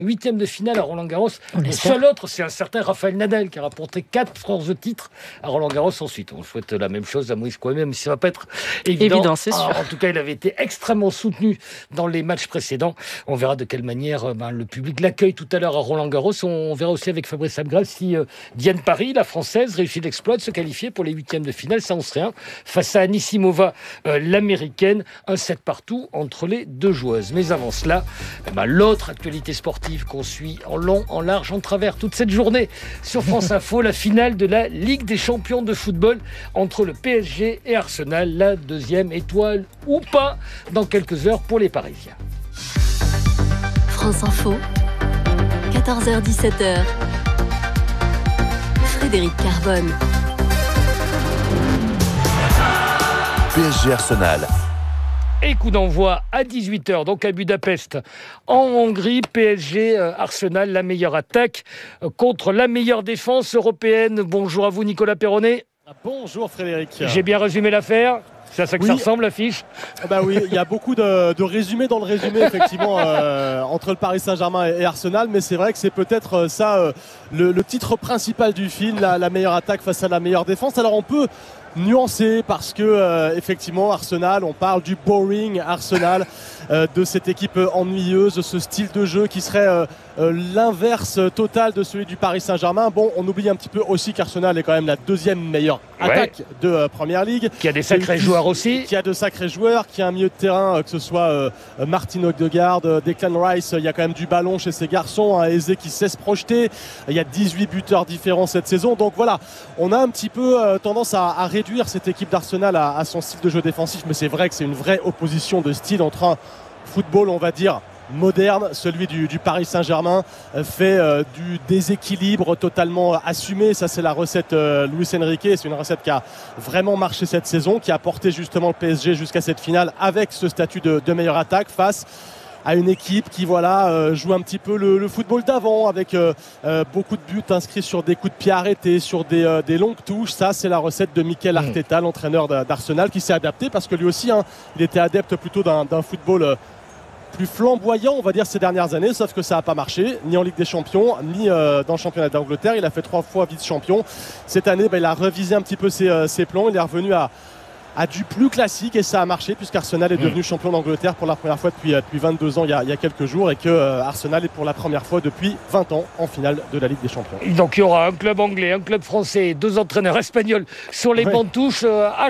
huitième de finale à Roland-Garros. Le seul autre, c'est un certain Rafael Nadal qui a rapporté 4 titres à Roland-Garros ensuite. On souhaite la même chose à Moïse Kouamé, même si ça ne va pas être évident. C'est sûr. En tout cas, il avait été extrêmement soutenu dans les matchs précédents. On verra de quelle manière le public l'accueille tout à l'heure à Roland-Garros. On verra aussi avec Fabrice Abgrave si Diane Paris, la Française, réussit l'exploit de se qualifier pour les huitièmes de finale. Ça, on sait rien. Face à Anisimova, l'américaine, un set partout entre les deux joueuses. Mais avant cela, l'autre actualité sportive qu'on suit en long, en large, en travers toute cette journée sur France Info, la finale de la Ligue des champions de football entre le PSG et Arsenal, la deuxième étoile ou pas dans quelques heures pour les Parisiens. France Info, 14h-17h, Frédéric Carbone. PSG Arsenal. Et coup d'envoi à 18h, donc à Budapest, en Hongrie. PSG, Arsenal, la meilleure attaque contre la meilleure défense européenne. Bonjour à vous, Nicolas Perronnet. Bonjour Frédéric. J'ai bien résumé l'affaire. C'est à ça que ça ressemble, l'affiche. Oui, il y a beaucoup de résumés dans le résumé, effectivement, entre le Paris Saint-Germain et Arsenal. Mais c'est vrai que c'est peut-être ça le titre principal du film, la meilleure attaque face à la meilleure défense. Alors on peut nuancer parce que effectivement Arsenal, on parle du boring Arsenal, de cette équipe ennuyeuse, de ce style de jeu qui serait l'inverse total de celui du Paris Saint-Germain. Bon, on oublie un petit peu aussi qu'Arsenal est quand même la deuxième meilleure attaque de Première Ligue, qui a des sacrés joueurs aussi, qui a de sacrés joueurs, qui a un milieu de terrain, que ce soit Martin Odegaard, Declan Rice, il y a quand même du ballon chez ces garçons, Eze qui sait se projeter, il y a 18 buteurs différents cette saison, donc voilà, on a un petit peu tendance à réduire cette équipe d'Arsenal à son style de jeu défensif, mais c'est vrai que c'est une vraie opposition de style entre un football, on va dire, moderne, celui du Paris Saint-Germain, fait du déséquilibre totalement assumé. Ça, c'est la recette Luis Enrique. C'est une recette qui a vraiment marché cette saison, qui a porté justement le PSG jusqu'à cette finale avec ce statut de meilleure attaque face à une équipe qui joue un petit peu le football d'avant, avec beaucoup de buts inscrits sur des coups de pied arrêtés, sur des longues touches. Ça, c'est la recette de Mikel Arteta, l'entraîneur d'Arsenal, qui s'est adapté parce que lui aussi, il était adepte plutôt d'un football plus flamboyant, on va dire, ces dernières années, sauf que ça n'a pas marché, ni en Ligue des Champions, ni dans le championnat d'Angleterre. Il a fait 3 fois vice-champion. Cette année, il a révisé un petit peu ses plans. Il est revenu à du plus classique et ça a marché puisqu'Arsenal est devenu champion d'Angleterre pour la première fois depuis 22 ans il y a quelques jours, et que Arsenal est pour la première fois depuis 20 ans en finale de la Ligue des Champions. Donc il y aura un club anglais, un club français, 2 entraîneurs espagnols sur les bancs de touche.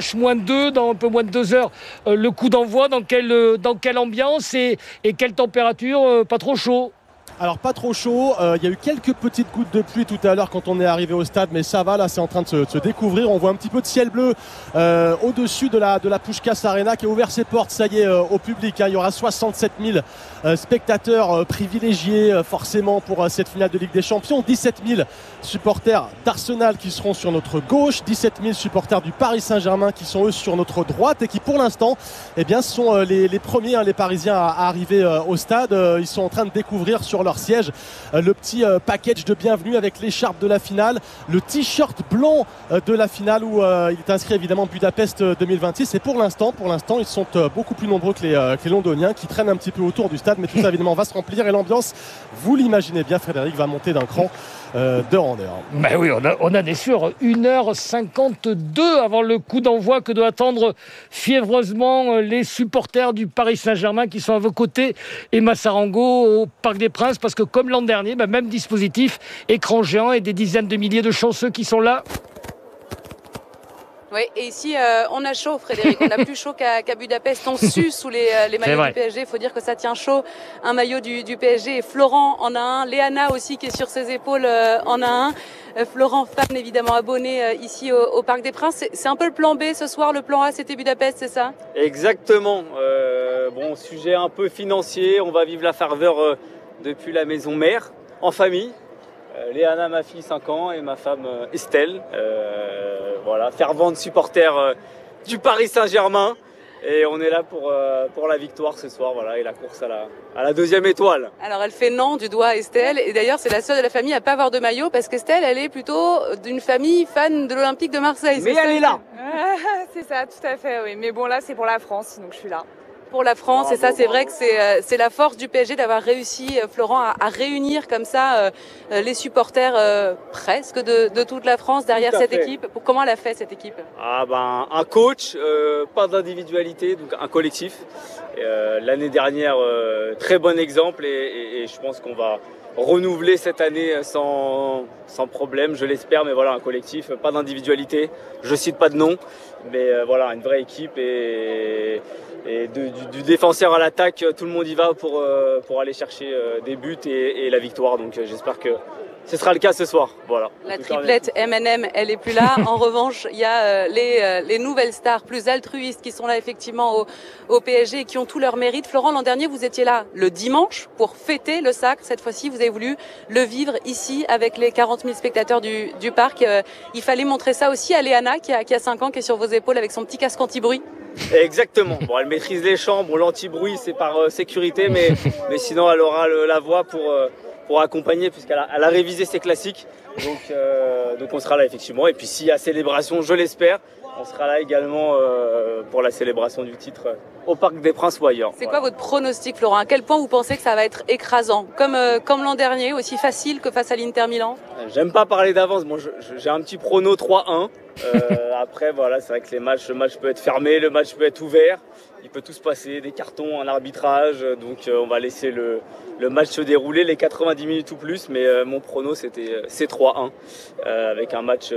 H-2 dans un peu moins de 2 heures, le coup d'envoi. Dans quelle ambiance et quelle température? Pas trop chaud? Alors pas trop chaud, il y a eu quelques petites gouttes de pluie tout à l'heure quand on est arrivé au stade, mais ça va, là c'est en train de se découvrir. On voit un petit peu de ciel bleu au-dessus de la Puskás Arena qui a ouvert ses portes, ça y est, au public. Il y aura 67 000 spectateurs privilégiés forcément pour cette finale de Ligue des Champions. 17 000 supporters d'Arsenal qui seront sur notre gauche, 17 000 supporters du Paris Saint-Germain qui sont eux sur notre droite et qui pour l'instant sont les premiers, les Parisiens à arriver au stade. Ils sont en train de découvrir sur leur siège le petit package de bienvenue avec l'écharpe de la finale, le t-shirt blanc de la finale où il est inscrit évidemment Budapest 2026. Et pour l'instant ils sont beaucoup plus nombreux que les Londoniens qui traînent un petit peu autour du stade, mais tout ça évidemment va se remplir et l'ambiance, vous l'imaginez bien Frédéric, va monter d'un cran d'heure en heure. Ben oui, on a des sûrs 1h52 avant le coup d'envoi que doivent attendre fiévreusement les supporters du Paris Saint-Germain qui sont à vos côtés, Emma Sarango, au Parc des Princes, parce que comme l'an dernier, même dispositif, écran géant et des dizaines de milliers de chanceux qui sont là. Oui, et ici, on a chaud, Frédéric. On a plus chaud qu'à Budapest. On sue sous les maillots du PSG. Il faut dire que ça tient chaud. Un maillot du PSG. Et Florent en a un. Léana aussi, qui est sur ses épaules, en a un. Florent, fan évidemment, abonné ici au Parc des Princes. C'est un peu le plan B ce soir. Le plan A, c'était Budapest, c'est ça? Exactement. Sujet un peu financier. On va vivre la ferveur depuis la maison mère, en famille. Léana, ma fille, 5 ans, et ma femme Estelle. Fervente supporter du Paris Saint-Germain. Et on est là pour la victoire ce soir, et la course à la deuxième étoile. Alors elle fait non du doigt à Estelle, et d'ailleurs c'est la seule de la famille à pas avoir de maillot, parce qu'Estelle elle est plutôt d'une famille fan de l'Olympique de Marseille. Mais elle est là. C'est ça, tout à fait, oui. Mais bon là c'est pour la France, donc je suis là. pour la France. Bravo, et ça, c'est vrai que c'est la force du PSG d'avoir réussi, Florent, à réunir comme ça les supporters presque de toute la France derrière cette équipe. Comment elle a fait, cette équipe? Un coach, pas d'individualité, donc un collectif. L'année dernière, très bon exemple et je pense qu'on va renouveler cette année sans problème, je l'espère, mais voilà, un collectif, pas d'individualité, je cite pas de nom, mais voilà, une vraie équipe et du défenseur à l'attaque, tout le monde y va pour aller chercher des buts et la victoire, donc j'espère que ce sera le cas ce soir. Voilà. La triplette MNM, elle est plus là. En revanche, il y a les nouvelles stars plus altruistes qui sont là effectivement au PSG et qui ont tout leur mérite. Florent, l'an dernier, vous étiez là le dimanche pour fêter le sacre. Cette fois-ci, vous avez voulu le vivre ici avec les 40 000 spectateurs du parc. Il fallait montrer ça aussi à Léana qui a 5 ans, qui est sur vos épaules avec son petit casque anti-bruit. Exactement. Bon, elle maîtrise les chants. Bon, l'anti-bruit, c'est par sécurité, mais sinon, elle aura la voix pour accompagner, puisqu'elle a révisé ses classiques. Donc on sera là effectivement. Et puis s'il y a célébration, je l'espère, on sera là également pour la célébration du titre au Parc des Princes ou ailleurs. C'est quoi votre pronostic, Florent? À quel point vous pensez que ça va être écrasant, comme l'an dernier, aussi facile que face à l'Inter Milan? J'aime pas parler d'avance. Bon, j'ai un petit prono 3-1. Après, voilà, c'est vrai que le match peut être fermé, le match peut être ouvert. Il peut tout se passer, des cartons, un arbitrage. Donc on va laisser le match se dérouler, les 90 minutes ou plus. Mais mon prono, c'est 3-1 avec un match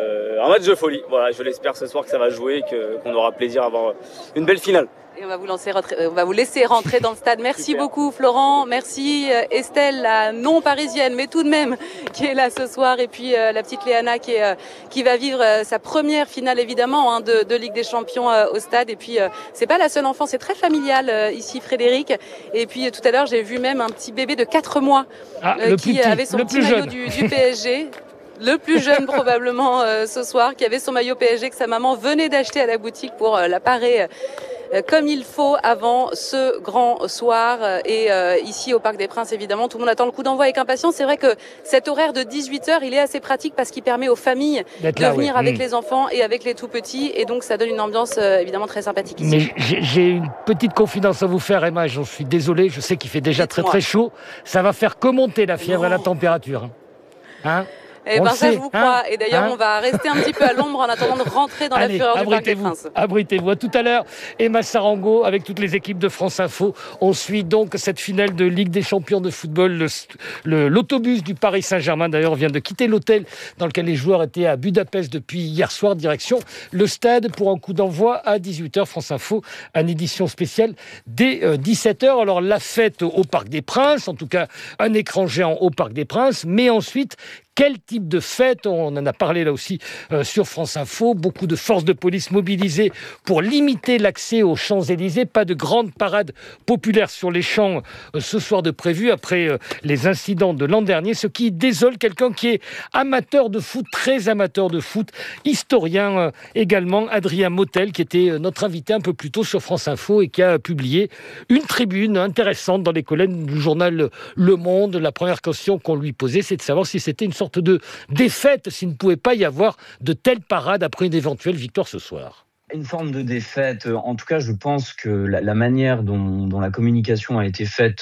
de folie. Voilà, je l'espère ce soir que ça va jouer et qu'on aura plaisir à avoir une belle finale. Et on va vous laisser rentrer dans le stade. Merci beaucoup, Florent. Merci Estelle, la non parisienne, mais tout de même, qui est là ce soir. Et puis la petite Léana qui va vivre sa première finale, évidemment, de Ligue des Champions au stade. Et puis, c'est pas la seule enfant, c'est très familial ici, Frédéric. Et puis tout à l'heure, j'ai vu même un petit bébé de 4 mois qui avait son petit maillot du PSG. Le plus jeune probablement ce soir, qui avait son maillot PSG que sa maman venait d'acheter à la boutique pour la parer comme il faut avant ce grand soir. Et ici au Parc des Princes, évidemment, tout le monde attend le coup d'envoi avec impatience. C'est vrai que cet horaire de 18h, il est assez pratique parce qu'il permet aux familles de venir avec les enfants et avec les tout-petits. Et donc, ça donne une ambiance évidemment très sympathique ici. Mais j'ai une petite confidence à vous faire, Emma. J'en suis désolé. Je sais qu'il fait déjà très très chaud. Ça va faire que monter la fièvre et la température. Hein? Eh ben ça, je vous crois. Et d'ailleurs, on va rester un petit peu à l'ombre en attendant de rentrer dans la fureur du Parc des Princes. Abritez-vous. À tout à l'heure, Emma Sarango, avec toutes les équipes de France Info. On suit donc cette finale de Ligue des Champions de football. L'autobus du Paris Saint-Germain, d'ailleurs, vient de quitter l'hôtel dans lequel les joueurs étaient à Budapest depuis hier soir, direction le stade pour un coup d'envoi à 18h. France Info, une édition spéciale dès 17h. Alors, la fête au Parc des Princes, en tout cas, un écran géant au Parc des Princes, mais ensuite, quel type de fête? On en a parlé là aussi sur France Info. Beaucoup de forces de police mobilisées pour limiter l'accès aux Champs-Élysées. Pas de grande parade populaire sur les champs ce soir de prévu après les incidents de l'an dernier. Ce qui désole quelqu'un qui est amateur de foot, très amateur de foot, historien également, Adrien Motel, qui était notre invité un peu plus tôt sur France Info et qui a publié une tribune intéressante dans les colonnes du journal Le Monde. La première question qu'on lui posait, c'est de savoir si c'était une sorte de défaite, s'il ne pouvait pas y avoir de telles parades après une éventuelle victoire ce soir. Une forme de défaite. En tout cas, je pense que la manière dont la communication a été faite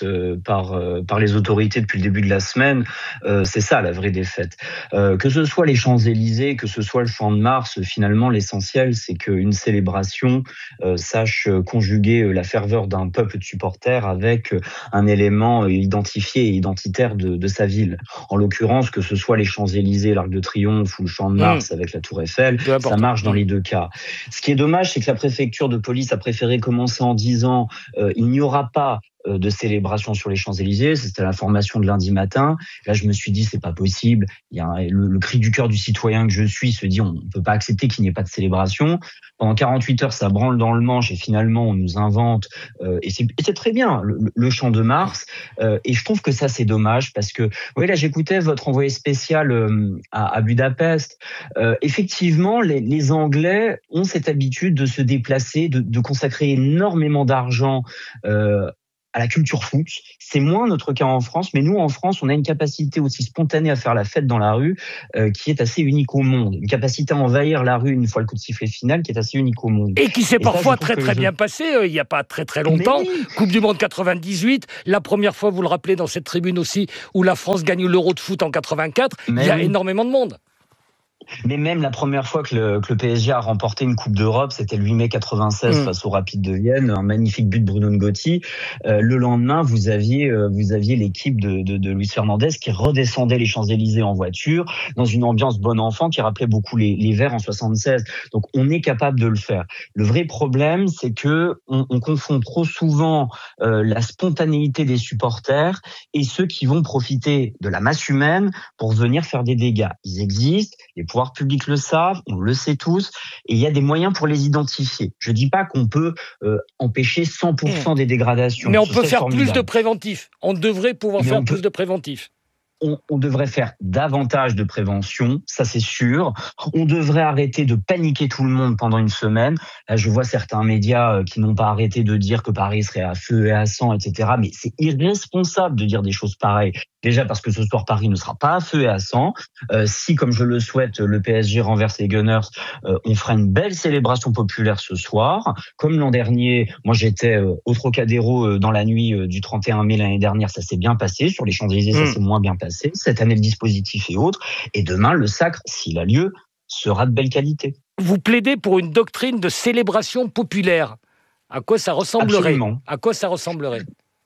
par les autorités depuis le début de la semaine, c'est ça la vraie défaite. Que ce soit les Champs-Élysées, que ce soit le Champ de Mars, finalement, l'essentiel, c'est qu'une célébration sache conjuguer la ferveur d'un peuple de supporters avec un élément identifié et identitaire de sa ville. En l'occurrence, que ce soit les Champs-Élysées, l'Arc de Triomphe ou le Champ de Mars avec la Tour Eiffel, ça marche dans les deux cas. Ce qui est dommage, c'est que la préfecture de police a préféré commencer en disant il n'y aura pas de célébration sur les Champs-Élysées. C'était l'information de lundi matin. Là, je me suis dit, c'est pas possible. Il y a le cri du cœur du citoyen que je suis se dit, on ne peut pas accepter qu'il n'y ait pas de célébration. Pendant 48 heures, ça branle dans le manche et finalement, on nous invente. Et c'est très bien, le Champ de Mars. Et je trouve que ça, c'est dommage parce que, oui, là, j'écoutais votre envoyé spécial à Budapest. Effectivement, les Anglais ont cette habitude de se déplacer, de consacrer énormément d'argent à la culture foot. C'est moins notre cas en France, mais nous, en France, on a une capacité aussi spontanée à faire la fête dans la rue qui est assez unique au monde. Une capacité à envahir la rue une fois le coup de sifflet final qui est assez unique au monde. Et qui s'est parfois très bien passé, il n'y a pas très longtemps. Oui. Coupe du Monde 98, la première fois, vous le rappelez, dans cette tribune aussi, où la France gagne l'Euro de foot en 84, il y a énormément de monde. Mais même la première fois que le PSG a remporté une Coupe d'Europe, c'était le 8 mai 96 face au Rapide de Vienne, un magnifique but de Bruno Ngotti. Le lendemain, vous aviez l'équipe de Luis Fernandez qui redescendait les Champs-Élysées en voiture, dans une ambiance bon enfant qui rappelait beaucoup les Verts en 76. Donc on est capable de le faire. Le vrai problème, c'est que on confond trop souvent la spontanéité des supporters et ceux qui vont profiter de la masse humaine pour venir faire des dégâts. Ils existent, les pouvoirs publics le savent, on le sait tous, et il y a des moyens pour les identifier. Je dis pas qu'on peut empêcher 100% des dégradations. Mais on peut faire plus de préventif. On devrait pouvoir faire plus de préventif. On devrait faire davantage de prévention, ça c'est sûr. On devrait arrêter de paniquer tout le monde pendant une semaine. Là, je vois certains médias qui n'ont pas arrêté de dire que Paris serait à feu et à sang, etc. Mais c'est irresponsable de dire des choses pareilles. Déjà parce que ce soir, Paris ne sera pas à feu et à sang. Si, comme je le souhaite, le PSG renverse les Gunners, on fera une belle célébration populaire ce soir. Comme l'an dernier, moi j'étais au Trocadéro dans la nuit du 31 mai l'année dernière, ça s'est bien passé. Sur les Champs-Élysées, ça s'est moins bien passé. Cette année, le dispositif est autre. Et demain, le sacre, s'il a lieu, sera de belle qualité. Vous plaidez pour une doctrine de célébration populaire. À quoi ça ressemblerait ? Absolument. À quoi ça ressemblerait ?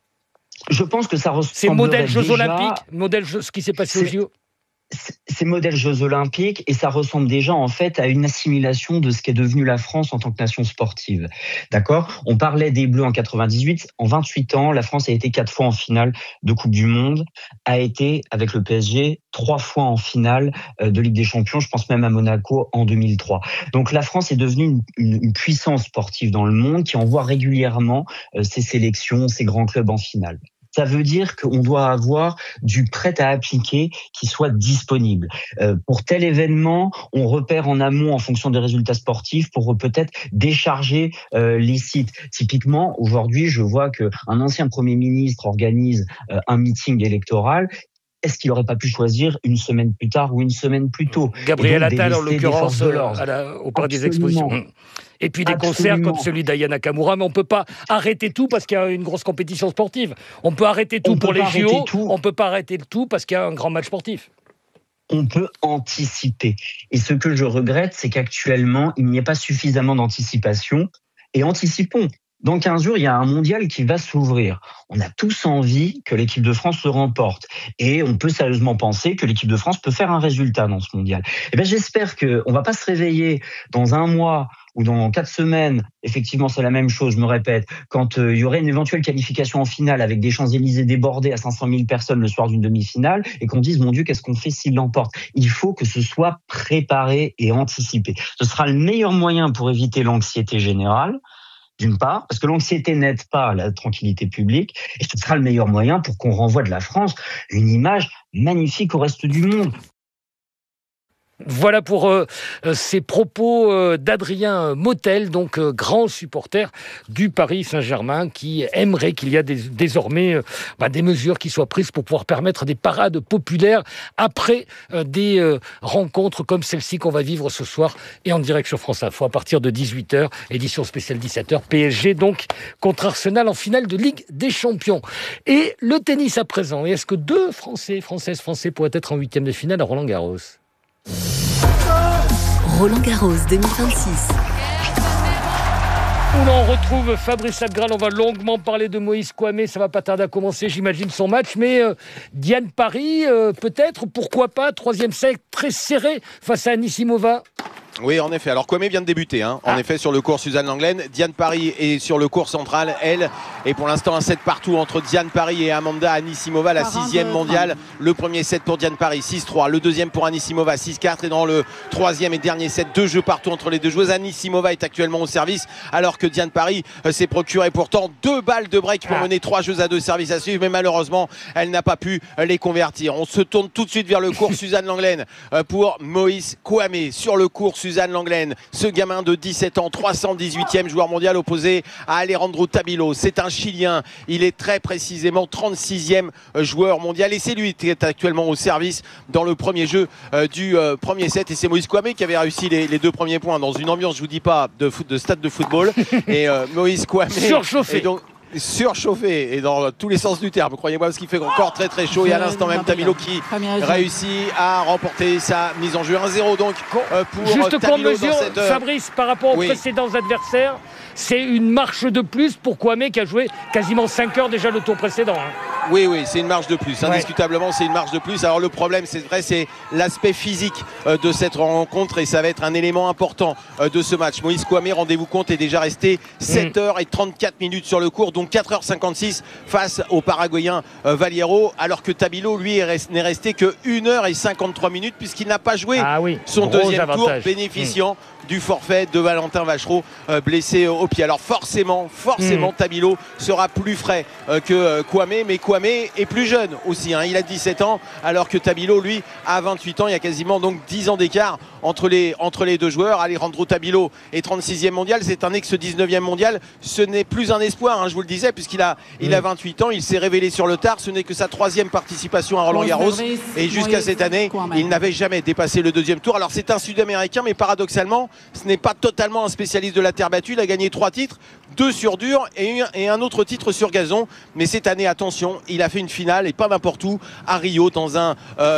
Je pense que ça ressemblerait c'est modèle Jeux Olympiques, modèle ce qui s'est passé aux JO. C'est modèle Jeux Olympiques et ça ressemble déjà en fait à une assimilation de ce qu'est devenue la France en tant que nation sportive. D'accord ? On parlait des Bleus en 98. En 28 ans, la France a été 4 fois en finale de Coupe du Monde, a été avec le PSG 3 fois en finale de Ligue des Champions. Je pense même à Monaco en 2003. Donc la France est devenue une puissance sportive dans le monde qui envoie régulièrement ses sélections, ses grands clubs en finale. Ça veut dire qu'on doit avoir du prêt à appliquer qui soit disponible. Pour tel événement, on repère en amont en fonction des résultats sportifs pour peut-être décharger les sites. Typiquement, aujourd'hui, je vois qu'un ancien Premier ministre organise un meeting électoral. Est-ce qu'il n'aurait pas pu choisir une semaine plus tard ou une semaine plus tôt ? Gabriel Attal, en l'occurrence, au Parc des Expositions. Et puis des concerts comme celui d'Aya Nakamura, mais on ne peut pas arrêter tout parce qu'il y a une grosse compétition sportive. On peut arrêter tout pour les JO, on ne peut pas arrêter tout parce qu'il y a un grand match sportif. On peut anticiper. Et ce que je regrette, c'est qu'actuellement, il n'y ait pas suffisamment d'anticipation. Et anticipons. Dans 15 jours, il y a un mondial qui va s'ouvrir. On a tous envie que l'équipe de France se remporte. Et on peut sérieusement penser que l'équipe de France peut faire un résultat dans ce mondial. Eh bien, j'espère qu'on ne va pas se réveiller dans un mois ou dans 4 semaines. Effectivement, c'est la même chose, je me répète. Quand il y aurait une éventuelle qualification en finale avec des Champs-Élysées débordés à 500 000 personnes le soir d'une demi-finale et qu'on dise, mon Dieu, qu'est-ce qu'on fait s'il l'emporte ? Il faut que ce soit préparé et anticipé. Ce sera le meilleur moyen pour éviter l'anxiété générale. D'une part, parce que l'anxiété n'aide pas la tranquillité publique, et ce sera le meilleur moyen pour qu'on renvoie de la France une image magnifique au reste du monde. Voilà pour ces propos d'Adrien Motel, donc grand supporter du Paris Saint-Germain, qui aimerait qu'il y ait désormais des mesures qui soient prises pour pouvoir permettre des parades populaires après des rencontres comme celle-ci qu'on va vivre ce soir et en direct sur France Info à partir de 18h, édition spéciale 17h, PSG donc contre Arsenal en finale de Ligue des Champions. Et le tennis à présent, et est-ce que 2 Français pourraient être en 8e de finale à Roland-Garros ? Roland-Garros 2026. Où l'on retrouve Fabrice Abgral, on va longuement parler de Moïse Kouamé, ça va pas tarder à commencer, j'imagine, son match, mais Diane Paris, peut-être, pourquoi pas, 3e set très serré face à Anisimova. Oui, en effet. Alors, Kouamé vient de débuter. En effet, sur le court Suzanne Lenglen. Diane Paris est sur le court central. Elle est pour l'instant un set partout entre Diane Paris et Amanda Anisimova, la 6e mondiale. Le premier set pour Diane Paris, 6-3. Le deuxième pour Anisimova, 6-4. Et dans le 3e et dernier set, 2 jeux partout entre les deux joueuses. Anisimova est actuellement au service, alors que Diane Paris s'est procuré pourtant 2 balles de break pour mener 3 jeux à 2 services à suivre. Mais malheureusement, elle n'a pas pu les convertir. On se tourne tout de suite vers le court Suzanne Lenglen pour Moïse Kouamé sur le court course Suzanne Lenglen. Ce gamin de 17 ans, 318e joueur mondial opposé à Alejandro Tabilo. C'est un Chilien. Il est très précisément 36e joueur mondial et c'est lui qui est actuellement au service dans le premier jeu du premier set. Et c'est Moïse Kouamé qui avait réussi les 2 premiers points dans une ambiance, je vous dis pas, de stade de football. Et Moïse Kouamé surchauffé. Surchauffé et dans tous les sens du terme, croyez-moi, parce qu'il fait encore très très chaud. Et à l'instant même, Tabilo qui réussit à remporter sa mise en jeu 1-0 donc pour juste qu'on Tabilo mesure, Fabrice, par rapport aux précédents adversaires, c'est une marche de plus pour Kouamé qui a joué quasiment 5 heures déjà le tour précédent. Oui, c'est une marge de plus. Indiscutablement, c'est une marge de plus. Alors le problème, c'est vrai, c'est l'aspect physique de cette rencontre et ça va être un élément important de ce match. Moïse Kouamé, rendez-vous compte, est déjà resté 7h34 sur le court, donc 4h56 face au Paraguayen Valiero, alors que Tabilo, lui, n'est resté que 1h53 puisqu'il n'a pas joué son deuxième tour, bénéficiant du forfait de Valentin Vachereau blessé au pied. Alors forcément Tabilo sera plus frais que Kouamé, mais Kouamé est plus jeune aussi, il a 17 ans alors que Tabilo lui a 28 ans. Il y a quasiment donc 10 ans d'écart entre les deux joueurs. Alejandro Tabilo est 36e mondial, c'est un ex-19e mondial, ce n'est plus un espoir, je vous le disais, puisqu'il a 28 ans, il s'est révélé sur le tard, ce n'est que sa 3e participation à Roland-Garros et jusqu'à cette année il n'avait jamais dépassé le deuxième tour. Alors c'est un Sud-Américain, mais paradoxalement ce n'est pas totalement un spécialiste de la terre battue. Il a gagné 3 titres, 2 sur dur et un autre titre sur gazon. Mais cette année, attention, il a fait une finale et pas n'importe où, à Rio, dans un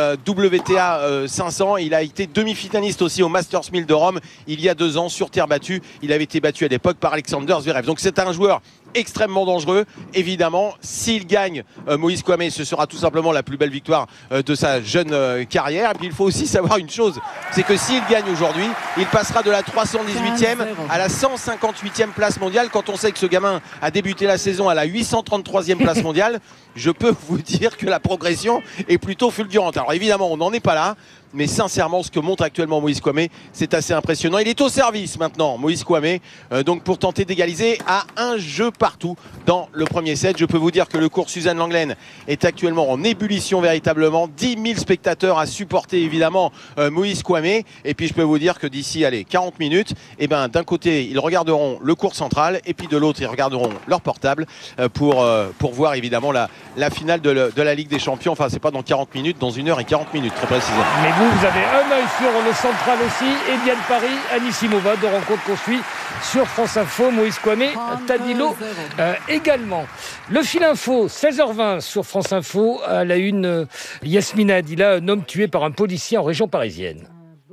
WTA 500. Il a été demi-finaliste aussi au Masters 1000 de Rome il y a 2 ans sur terre battue. Il avait été battu à l'époque par Alexander Zverev. Donc c'est un joueur extrêmement dangereux. Évidemment, s'il gagne Moïse Kouamé, ce sera tout simplement la plus belle victoire de sa jeune carrière. Et puis il faut aussi savoir une chose, c'est que s'il gagne aujourd'hui, il passera de la 318e à la 158e place mondiale. Quand on sait que ce gamin a débuté la saison à la 833e place mondiale, je peux vous dire que la progression est plutôt fulgurante. Alors évidemment, on n'en est pas là, mais sincèrement, ce que montre actuellement Moïse Kouamé, c'est assez impressionnant. Il est au service maintenant, Moïse Kouamé, donc pour tenter d'égaliser à un jeu partout dans le premier set. Je peux vous dire que le cours Suzanne Lenglen est actuellement en ébullition véritablement. 10 000 spectateurs à supporter évidemment Moïse Kouamé. Et puis je peux vous dire que d'ici 40 minutes, d'un côté ils regarderont le cours central et puis de l'autre ils regarderont leur portable pour voir évidemment la finale de la Ligue des Champions. Enfin, c'est pas dans 40 minutes, dans 1h40 très précisément. Mais vous avez un œil sur le central aussi. Et Diane Paris, Anisimova, 2 rencontres qu'on suit sur France Info. Moïse Kouamé, Tabilo également. Le fil info, 16h20 sur France Info. À la une, Yasmina Adila, un homme tué par un policier en région parisienne.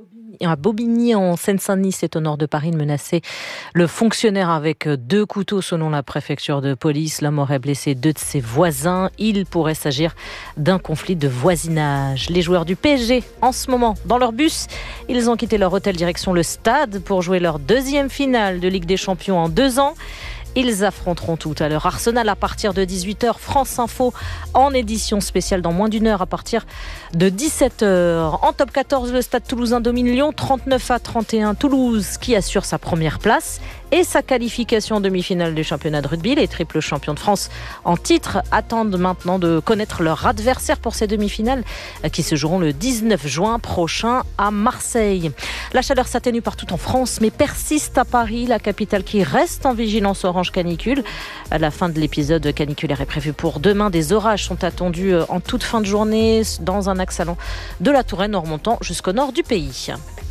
À Bobigny, en Seine-Saint-Denis, c'est au nord de Paris, de menacer le fonctionnaire avec 2 couteaux selon la préfecture de police. L'homme aurait blessé 2 de ses voisins. Il pourrait s'agir d'un conflit de voisinage. Les joueurs du PSG, en ce moment, dans leur bus, ils ont quitté leur hôtel direction le stade pour jouer leur 2e finale de Ligue des Champions en 2 ans. Ils affronteront tout à l'heure Arsenal à partir de 18h. France Info en édition spéciale dans moins d'1 heure à partir de 17h. En top 14, le Stade Toulousain domine Lyon 39-31. Toulouse qui assure sa première place et sa qualification en demi-finale du championnat de rugby. Les triples champions de France en titre attendent maintenant de connaître leur adversaire pour ces demi-finales qui se joueront le 19 juin prochain à Marseille. La chaleur s'atténue partout en France mais persiste à Paris, la capitale qui reste en vigilance orange canicule. La fin de l'épisode caniculaire est prévue pour demain. Des orages sont attendus en toute fin de journée dans un axe allant de la Touraine en remontant jusqu'au nord du pays.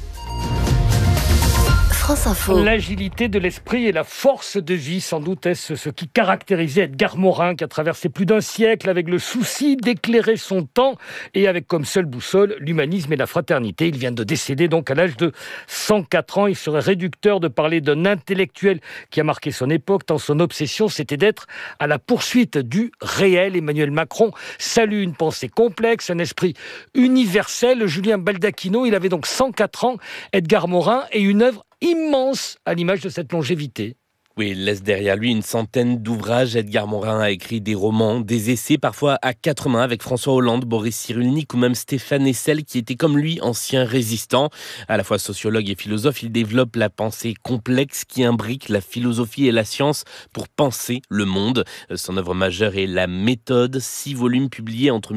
France Info. L'agilité de l'esprit et la force de vie, sans doute est-ce ce qui caractérisait Edgar Morin, qui a traversé plus d'un siècle avec le souci d'éclairer son temps et avec comme seule boussole l'humanisme et la fraternité. Il vient de décéder donc à l'âge de 104 ans. Il serait réducteur de parler d'un intellectuel qui a marqué son époque, tant son obsession c'était d'être à la poursuite du réel. Emmanuel Macron salue une pensée complexe, un esprit universel. Julien Baldacchino, il avait donc 104 ans, Edgar Morin, et une œuvre immense à l'image de cette longévité. Oui, il laisse derrière lui une centaine d'ouvrages. Edgar Morin a écrit des romans, des essais, parfois à quatre mains avec François Hollande, Boris Cyrulnik ou même Stéphane Hessel, qui était comme lui ancien résistant. À la fois sociologue et philosophe, il développe la pensée complexe qui imbrique la philosophie et la science pour penser le monde. Son œuvre majeure est La Méthode, 6 volumes publiés entre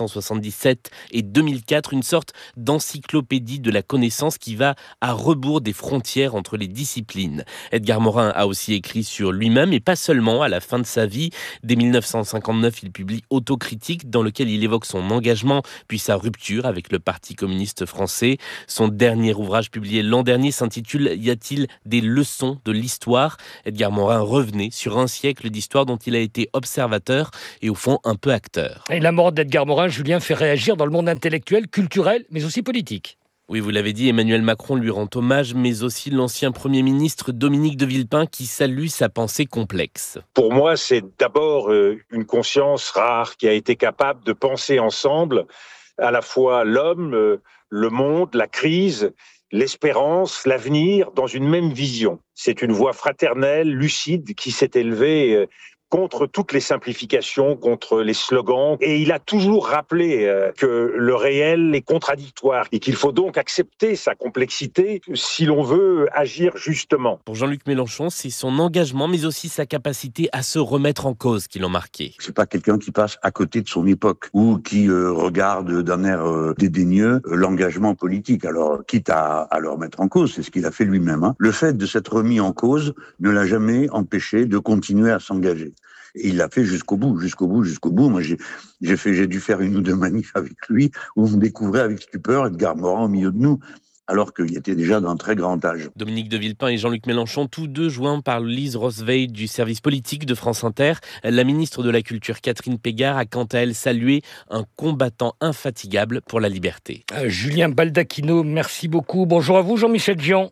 1977 et 2004, une sorte d'encyclopédie de la connaissance qui va à rebours des frontières entre les disciplines. Edgar Morin a aussi écrit sur lui-même et pas seulement. À la fin de sa vie, dès 1959, il publie Autocritique, dans lequel il évoque son engagement puis sa rupture avec le Parti communiste français. Son dernier ouvrage publié l'an dernier s'intitule « Y a-t-il des leçons de l'histoire ?» Edgar Morin revenait sur un siècle d'histoire dont il a été observateur et au fond un peu acteur. Et la mort d'Edgar Morin, Julien, fait réagir dans le monde intellectuel, culturel, mais aussi politique. Oui, vous l'avez dit, Emmanuel Macron lui rend hommage, mais aussi l'ancien Premier ministre Dominique de Villepin qui salue sa pensée complexe. Pour moi, c'est d'abord une conscience rare qui a été capable de penser ensemble à la fois l'homme, le monde, la crise, l'espérance, l'avenir dans une même vision. C'est une voix fraternelle, lucide, qui s'est élevée contre toutes les simplifications, contre les slogans. Et il a toujours rappelé que le réel est contradictoire et qu'il faut donc accepter sa complexité si l'on veut agir justement. Pour Jean-Luc Mélenchon, c'est son engagement, mais aussi sa capacité à se remettre en cause qui l'ont marqué. C'est pas quelqu'un qui passe à côté de son époque ou qui regarde d'un air dédaigneux l'engagement politique. Alors, quitte à le remettre en cause, c'est ce qu'il a fait lui-même. Le fait de s'être remis en cause ne l'a jamais empêché de continuer à s'engager. Et il l'a fait jusqu'au bout. Moi, j'ai dû faire une ou deux manifs avec lui où on découvrait avec stupeur Edgar Morin au milieu de nous, alors qu'il était déjà d'un très grand âge. Dominique de Villepin et Jean-Luc Mélenchon, tous deux joints par Lise Rosveil du service politique de France Inter. La ministre de la Culture, Catherine Pégard, a quant à elle salué un combattant infatigable pour la liberté. Julien Baldacchino, merci beaucoup. Bonjour à vous, Jean-Michel Jean.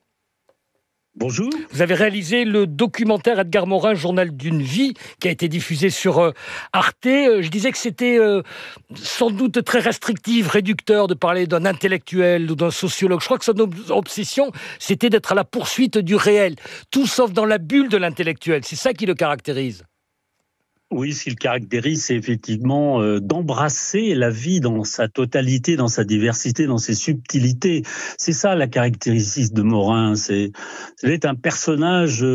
Bonjour. Vous avez réalisé le documentaire Edgar Morin, Journal d'une vie, qui a été diffusé sur Arte. Je disais que c'était sans doute très restrictif, réducteur de parler d'un intellectuel ou d'un sociologue. Je crois que son obsession, c'était d'être à la poursuite du réel, tout sauf dans la bulle de l'intellectuel. C'est ça qui le caractérise. Oui, ce qui le caractérise, c'est effectivement d'embrasser la vie dans sa totalité, dans sa diversité, dans ses subtilités. C'est ça la caractéristique de Morin. C'est un personnage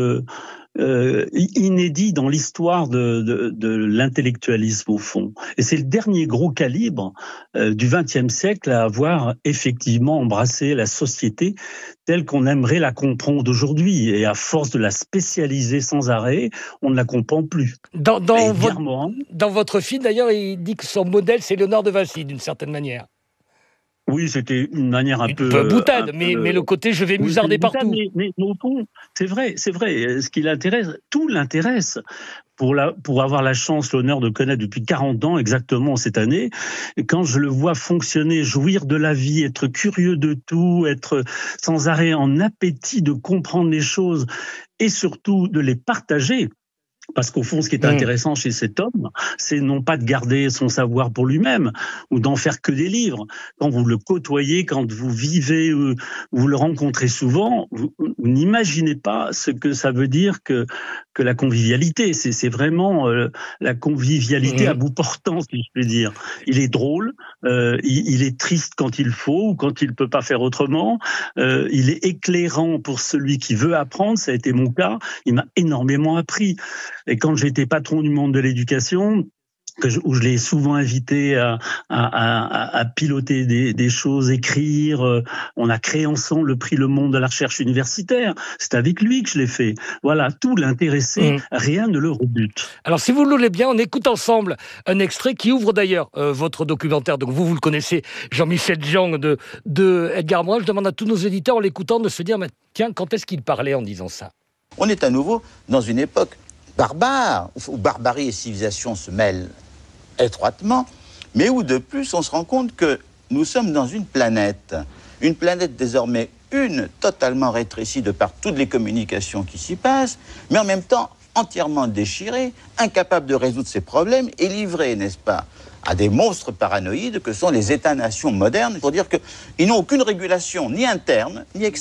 inédit dans l'histoire de l'intellectualisme au fond. Et c'est le dernier gros calibre du XXe siècle à avoir effectivement embrassé la société telle qu'on aimerait la comprendre aujourd'hui. Et à force de la spécialiser sans arrêt, on ne la comprend plus. Dans votre film, d'ailleurs, il dit que son modèle, c'est Léonard de Vinci, d'une certaine manière. Oui, c'était une manière un peu boutade, mais le côté je vais musarder partout. Mais au fond, c'est vrai. Ce qui l'intéresse, tout l'intéresse. Pour avoir la chance, l'honneur de connaître depuis 40 ans exactement cette année, et quand je le vois fonctionner, jouir de la vie, être curieux de tout, être sans arrêt en appétit de comprendre les choses et surtout de les partager. Parce qu'au fond, ce qui est intéressant chez cet homme, c'est non pas de garder son savoir pour lui-même ou d'en faire que des livres. Quand vous le côtoyez, quand vous vivez, vous le rencontrez souvent, vous n'imaginez pas ce que ça veut dire que la convivialité. C'est vraiment la convivialité à bout portant, si je puis dire. Il est drôle, il est triste quand il faut ou quand il ne peut pas faire autrement. Il est éclairant pour celui qui veut apprendre. Ça a été mon cas. Il m'a énormément appris. Et quand j'étais patron du monde de l'éducation, où je l'ai souvent invité à piloter des choses, écrire, on a créé ensemble le prix Le Monde de la recherche universitaire. C'est avec lui que je l'ai fait. Voilà, tout l'intéressait, rien ne le rebute. Alors si vous le voulez bien, on écoute ensemble un extrait qui ouvre d'ailleurs votre documentaire. Donc vous le connaissez, Jean-Michel Jean de Edgar Morin. Je demande à tous nos éditeurs en l'écoutant de se dire, tiens, quand est-ce qu'il parlait en disant ça ? On est à nouveau dans une époque barbare, où barbarie et civilisation se mêlent étroitement, mais où de plus on se rend compte que nous sommes dans une planète désormais totalement rétrécie de par toutes les communications qui s'y passent, mais en même temps entièrement déchirée, incapable de résoudre ses problèmes et livrée, n'est-ce pas, à des monstres paranoïdes que sont les États-nations modernes, pour dire qu'ils n'ont aucune régulation, ni interne, ni externe.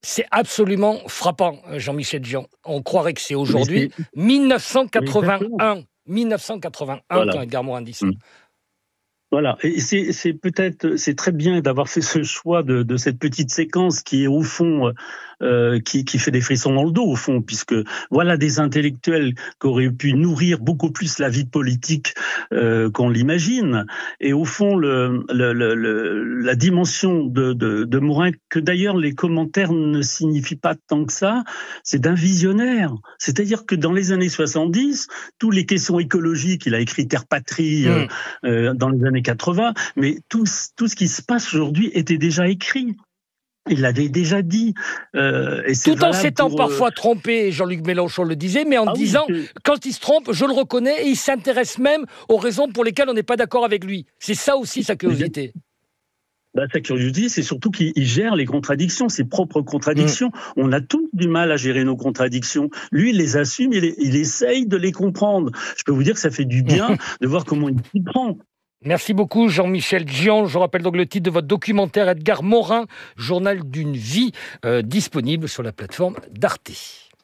C'est absolument frappant, Jean-Michel Jean. On croirait que c'est aujourd'hui 1981. 1981, voilà. Quand Edgar Morin dit ça. Voilà, et c'est très bien d'avoir fait ce choix de cette petite séquence qui est au fond, qui fait des frissons dans le dos au fond, puisque voilà des intellectuels qui auraient pu nourrir beaucoup plus la vie politique qu'on l'imagine, et au fond la dimension de Morin, que d'ailleurs les commentaires ne signifient pas tant que ça, c'est d'un visionnaire. C'est-à-dire que dans les années 70, toutes les questions écologiques, il a écrit Terre Patrie dans les années 80, mais tout ce qui se passe aujourd'hui était déjà écrit. Il l'avait déjà dit. Et tout en s'étant parfois trompé, Jean-Luc Mélenchon le disait, mais en disant, quand il se trompe, je le reconnais, et il s'intéresse même aux raisons pour lesquelles on n'est pas d'accord avec lui. C'est ça aussi sa curiosité. Sa curiosité, c'est surtout qu'il gère les contradictions, ses propres contradictions. On a tous du mal à gérer nos contradictions. Lui, il les assume, il essaye de les comprendre. Je peux vous dire que ça fait du bien de voir comment il s'y prend. Merci beaucoup Jean-Michel Jean. Je rappelle donc le titre de votre documentaire Edgar Morin, Journal d'une vie, disponible sur la plateforme d'Arte.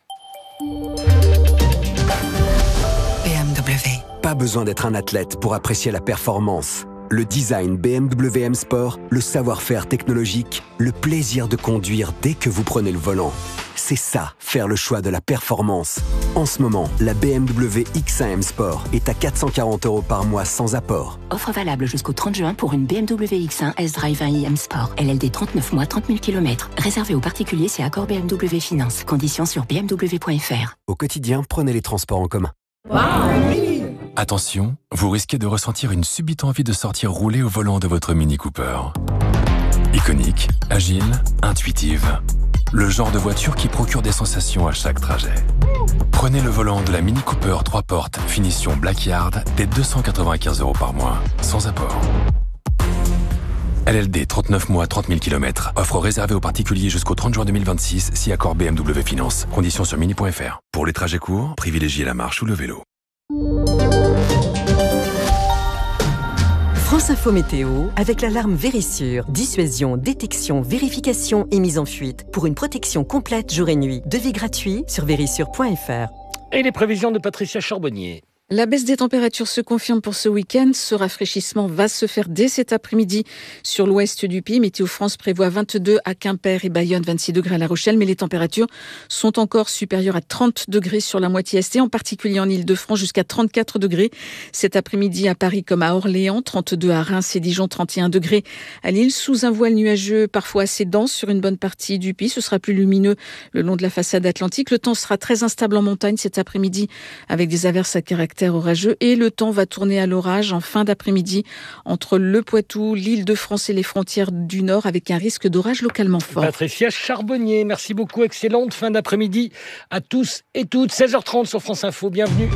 BMW. Pas besoin d'être un athlète pour apprécier la performance. Le design BMW M Sport, le savoir-faire technologique, le plaisir de conduire dès que vous prenez le volant. C'est ça, faire le choix de la performance. En ce moment, la BMW X1 M Sport est à 440 € par mois sans apport. Offre valable jusqu'au 30 juin pour une BMW X1 S-Drive 1i M Sport. LLD 39 mois, 30 000 km. Réservé aux particuliers, c'est accord BMW Finance. Conditions sur bmw.fr. Au quotidien, prenez les transports en commun. Attention, vous risquez de ressentir une subite envie de sortir rouler au volant de votre Mini Cooper. Iconique, agile, intuitive. Le genre de voiture qui procure des sensations à chaque trajet. Prenez le volant de la Mini Cooper 3 portes, finition Blackyard, dès 295 € par mois, sans apport. LLD 39 mois, 30 000 km. Offre réservée aux particuliers jusqu'au 30 juin 2026, si accord BMW Finance. Conditions sur mini.fr. Pour les trajets courts, privilégiez la marche ou le vélo. France Info Météo, avec l'alarme Vérissure. Dissuasion, détection, vérification et mise en fuite. Pour une protection complète jour et nuit. Devis gratuit sur vérissure.fr. Et les prévisions de Patricia Charbonnier. La baisse des températures se confirme pour ce week-end. Ce rafraîchissement va se faire dès cet après-midi sur l'ouest du pays. Météo France prévoit 22 à Quimper et Bayonne, 26 degrés à La Rochelle. Mais les températures sont encore supérieures à 30 degrés sur la moitié est, en particulier en Île-de-France, jusqu'à 34 degrés. Cet après-midi à Paris comme à Orléans, 32 à Reims et Dijon, 31 degrés à Lille. Sous un voile nuageux parfois assez dense sur une bonne partie du pays. Ce sera plus lumineux le long de la façade atlantique. Le temps sera très instable en montagne cet après-midi avec des averses à caractère orageux, et le temps va tourner à l'orage en fin d'après-midi entre le Poitou, l'Île-de-France et les frontières du Nord, avec un risque d'orage localement fort. Patricia Charbonnier, merci beaucoup, excellente fin d'après-midi à tous et toutes. 16h30 sur France Info, bienvenue.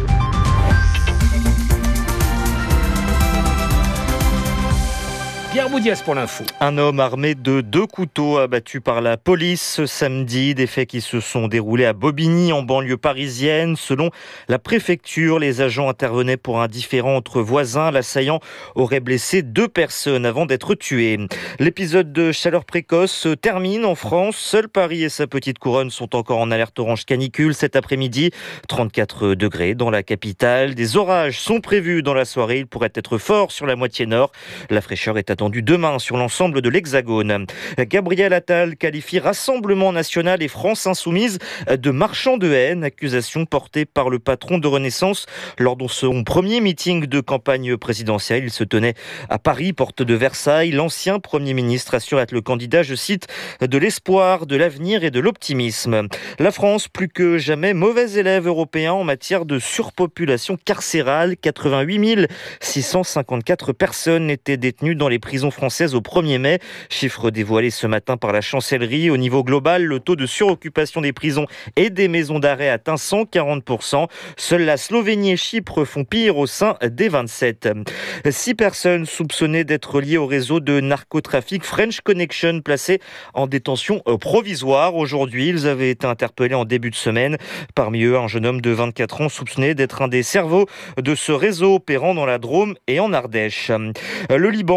Pierre Boudias pour l'info. Un homme armé de 2 couteaux abattu par la police ce samedi. Des faits qui se sont déroulés à Bobigny, en banlieue parisienne. Selon la préfecture, les agents intervenaient pour un différend entre voisins. L'assaillant aurait blessé 2 personnes avant d'être tué. L'épisode de chaleur précoce se termine en France. Seul Paris et sa petite couronne sont encore en alerte orange canicule cet après-midi. 34 degrés dans la capitale. Des orages sont prévus dans la soirée. Ils pourraient être forts sur la moitié nord. La fraîcheur est attendue demain sur l'ensemble de l'Hexagone. Gabriel Attal qualifie Rassemblement National et France Insoumise de marchands de haine, accusation portée par le patron de Renaissance lors de son premier meeting de campagne présidentielle. Il se tenait à Paris, porte de Versailles. L'ancien Premier ministre assure être le candidat, je cite, de l'espoir, de l'avenir et de l'optimisme. La France, plus que jamais, mauvais élève européen en matière de surpopulation carcérale. 88 654 personnes étaient détenues dans les prisons françaises au 1er mai. Chiffre dévoilé ce matin par la chancellerie. Au niveau global, le taux de suroccupation des prisons et des maisons d'arrêt atteint 140%. Seules la Slovénie et Chypre font pire au sein des 27. 6 personnes soupçonnées d'être liées au réseau de narcotrafic French Connection placées en détention provisoire. Aujourd'hui, ils avaient été interpellés en début de semaine. Parmi eux, un jeune homme de 24 ans soupçonné d'être un des cerveaux de ce réseau opérant dans la Drôme et en Ardèche. Le Liban, à nouveau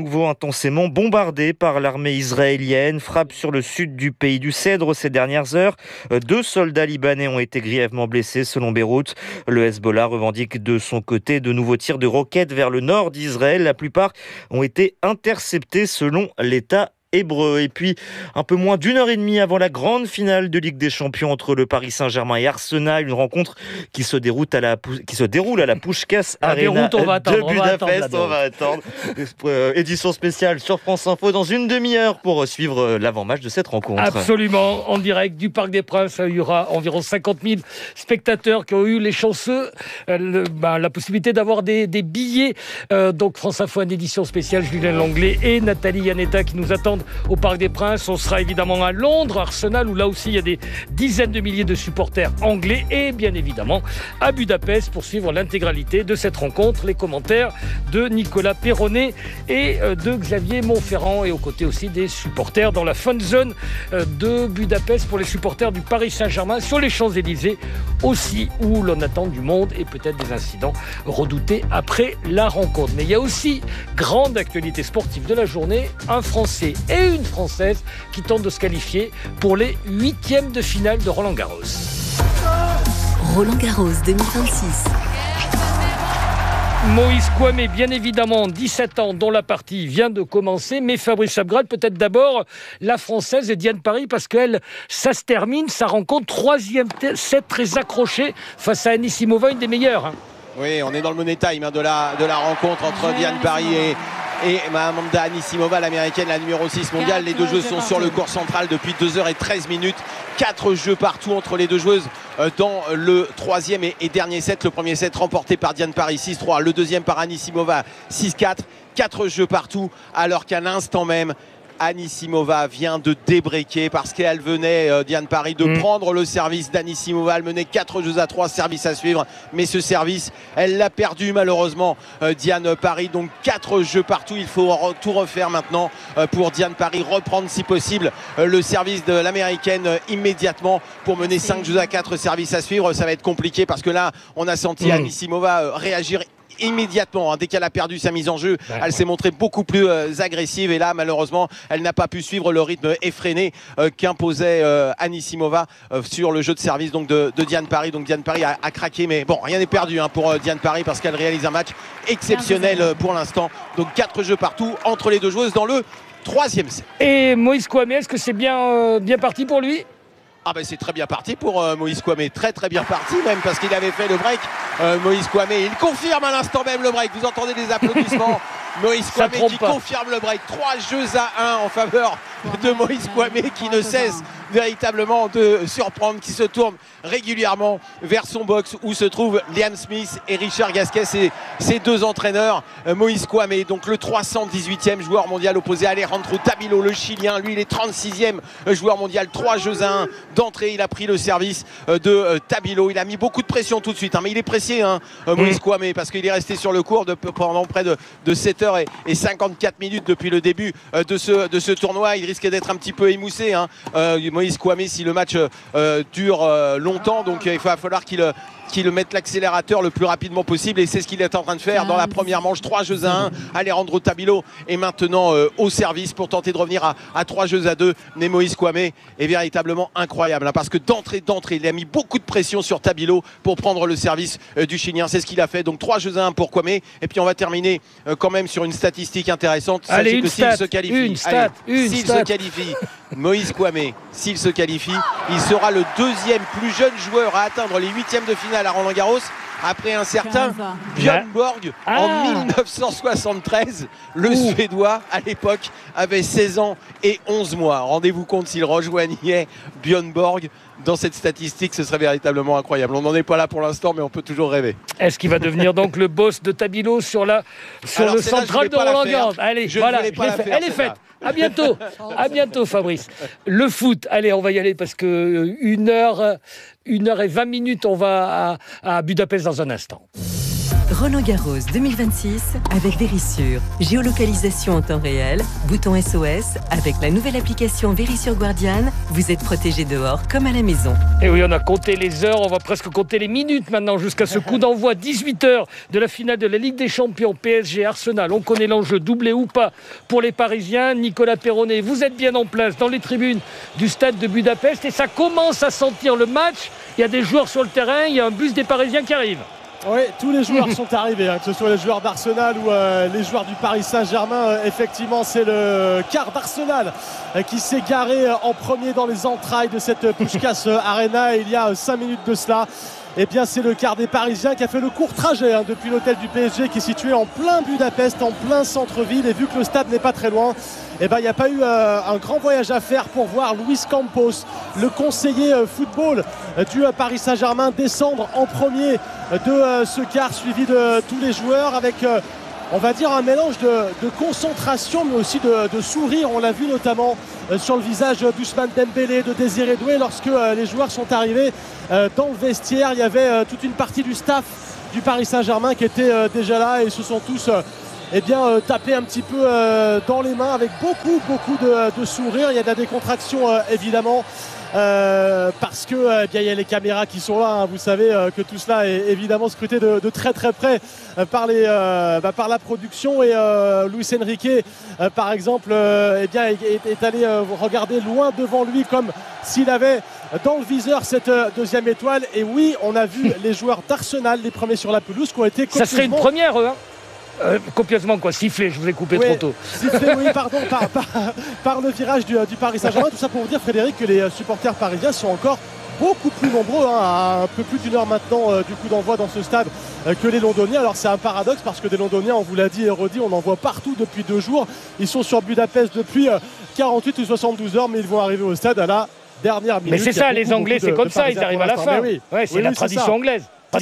nouveau intensément bombardé par l'armée israélienne. Frappe sur le sud du pays du Cèdre ces dernières heures. 2 soldats libanais ont été grièvement blessés selon Beyrouth. Le Hezbollah revendique de son côté de nouveaux tirs de roquettes vers le nord d'Israël. La plupart ont été interceptés selon l'État hébreu. Et puis, un peu moins d'1h30 avant la grande finale de Ligue des Champions entre le Paris Saint-Germain et Arsenal, une rencontre qui se déroule à la Puskás Arena de Budapest. On va attendre. Édition spéciale sur France Info dans une demi-heure pour suivre l'avant-match de cette rencontre. Absolument, en direct du Parc des Princes. Il y aura environ 50 000 spectateurs qui ont eu les chanceux la possibilité d'avoir des billets. Donc France Info, une édition spéciale, Julien Langlais et Nathalie Yanetta qui nous attendent au Parc des Princes. On sera évidemment à Londres, Arsenal, où là aussi il y a des dizaines de milliers de supporters anglais, et bien évidemment à Budapest pour suivre l'intégralité de cette rencontre. Les commentaires de Nicolas Perronnet et de Xavier Montferrand, et aux côtés aussi des supporters dans la fun zone de Budapest pour les supporters du Paris Saint-Germain sur les Champs-Élysées aussi, où l'on attend du monde et peut-être des incidents redoutés après la rencontre. Mais il y a aussi grande actualité sportive de la journée, un Français et une Française qui tentent de se qualifier pour les 8e de finale de Roland-Garros. Roland-Garros 2026. Moïse Kouamé, bien évidemment, 17 ans, dont la partie vient de commencer. Mais Fabrice Abgrad, peut-être d'abord la Française Diane Parry, parce qu'elle, ça se termine, sa rencontre, 3e set très accroché face à Anisimova, une des meilleures. Oui, on est dans le money time de la rencontre entre Diane Parry et Amanda Anisimova, l'américaine, la numéro 6 mondiale. Les deux joueuses sont sur le court central depuis 2h13. 4 jeux partout entre les deux joueuses dans le 3e et dernier set. Le premier set remporté par Diane Parry 6-3, le deuxième par Anisimova 6-4. 4 jeux partout, alors qu'à l'instant même Anisimova vient de débreaker parce qu'elle venait, Diane Parry, de prendre le service d'Anisimova. Elle menait 4-3, service à suivre, mais ce service, elle l'a perdu malheureusement, Diane Parry. Donc 4 jeux partout, il faut tout refaire maintenant pour Diane Parry, reprendre si possible le service de l'américaine immédiatement pour mener 5-4, service à suivre. Ça va être compliqué parce que là, on a senti Anisimova réagir immédiatement, dès qu'elle a perdu sa mise en jeu. Elle s'est montrée beaucoup plus agressive, et là malheureusement elle n'a pas pu suivre le rythme effréné qu'imposait Anisimova sur le jeu de service donc de Diane Parry. Donc Diane Parry a craqué, mais bon, rien n'est perdu pour Diane Parry parce qu'elle réalise un match exceptionnel pour l'instant. Donc 4 jeux partout entre les deux joueuses dans le 3e set. Et Moïse Kouamé, est-ce que c'est bien parti pour lui ? Ah ben c'est très bien parti pour Moïse Kouamé, très bien parti même, parce qu'il avait fait le break. Moïse Kouamé, il confirme à l'instant même le break. Vous entendez des applaudissements. Moïse Kouamé qui confirme le break. 3-1 en faveur de Moïse Kouamé, qui ne cesse véritablement de surprendre, qui se tourne régulièrement vers son box où se trouvent Liam Smith et Richard Gasquet, ses deux entraîneurs. Moïse Kouamé, donc le 318e joueur mondial, opposé à Alejandro Tabilo, le Chilien. Lui, il est 36e joueur mondial. 3-1 d'entrée. Il a pris le service de Tabilo. Il a mis beaucoup de pression tout de suite, mais il est pressé, Moïse Kouamé, parce qu'il est resté sur le court pendant près de 7h54 depuis le début de ce tournoi. Il risque d'être un petit peu émoussé, Moïse Kouamé, si le match dure longtemps. Donc il va falloir qu'il mette l'accélérateur le plus rapidement possible, et c'est ce qu'il est en train de faire dans la première manche. 3-1. Alejandro Tabilo est maintenant au service pour tenter de revenir à 3-2. Mais Moïse Kouamé est véritablement incroyable, parce que d'entrée il a mis beaucoup de pression sur Tabilo pour prendre le service du Chilien. C'est ce qu'il a fait. Donc 3-1 pour Kouamé. Et puis on va terminer quand même sur une statistique intéressante. Allez, s'il se qualifie, se qualifie, Moïse Kouamé, s'il se qualifie, il sera le 2e plus jeune joueur à atteindre les 8e de finale à Roland-Garros, après un certain Björn Borg en 1973. Le Suédois, à l'époque, avait 16 ans et 11 mois. Rendez-vous compte s'il rejoignait Björn Borg dans cette statistique, ce serait véritablement incroyable. On n'en est pas là pour l'instant, mais on peut toujours rêver. Est-ce qu'il va devenir donc le boss de Tabilo sur le central de Roland-Garros? Allez, voilà, elle est faite. À bientôt Fabrice. Le foot, allez, on va y aller parce que 1h20, on va à Budapest dans un instant. Roland-Garros 2026 avec Vérissure. Géolocalisation en temps réel, bouton SOS. Avec la nouvelle application Vérissure Guardian, vous êtes protégé dehors comme à la maison. Et oui, on a compté les heures, on va presque compter les minutes maintenant jusqu'à ce coup d'envoi 18h de la finale de la Ligue des Champions PSG-Arsenal. On connaît l'enjeu, doublé ou pas pour les Parisiens. Nicolas Perronnet, vous êtes bien en place dans les tribunes du stade de Budapest et ça commence à sentir le match. Il y a des joueurs sur le terrain, il y a un bus des Parisiens qui arrive. Oui, tous les joueurs sont arrivés, que ce soit les joueurs d'Arsenal ou les joueurs du Paris Saint-Germain. Effectivement, c'est le quart d'Arsenal qui s'est garé en premier dans les entrailles de cette Puskás Arena il y a 5 minutes de cela. Eh bien, c'est le quart des Parisiens qui a fait le court trajet depuis l'hôtel du PSG qui est situé en plein Budapest, en plein centre-ville. Et vu que le stade n'est pas très loin, il n'y a pas eu un grand voyage à faire pour voir Luis Campos, le conseiller football du Paris Saint-Germain, descendre en premier de ce quart, suivi de tous les joueurs avec... on va dire un mélange de concentration mais aussi de sourire. On l'a vu notamment sur le visage d'Ousmane Dembélé, de Désiré Doué lorsque les joueurs sont arrivés dans le vestiaire. Il y avait toute une partie du staff du Paris Saint-Germain qui était déjà là et se sont tous tapés un petit peu dans les mains avec beaucoup de sourires. Il y a de la décontraction évidemment. Parce que il y a les caméras qui sont là, vous savez que tout cela est évidemment scruté de très très près par la production et Luis Enrique par exemple est allé regarder loin devant lui comme s'il avait dans le viseur cette deuxième étoile. Et oui, on a vu les joueurs d'Arsenal, les premiers sur la pelouse, qui ont été ça serait une première copieusement sifflé, je vous ai coupé trop tôt. Sifflé, oui, pardon, par le virage du Paris Saint-Germain. Tout ça pour vous dire, Frédéric, que les supporters parisiens sont encore beaucoup plus nombreux, à un peu plus d'une heure maintenant du coup d'envoi dans ce stade que les Londoniens. Alors c'est un paradoxe parce que des Londoniens, on vous l'a dit et redit, on en voit partout depuis 2 jours. Ils sont sur Budapest depuis 48 ou 72 heures, mais ils vont arriver au stade à la dernière minute. Mais c'est ça, les Anglais, c'est comme ça, ils arrivent à la fin. C'est la tradition anglaise.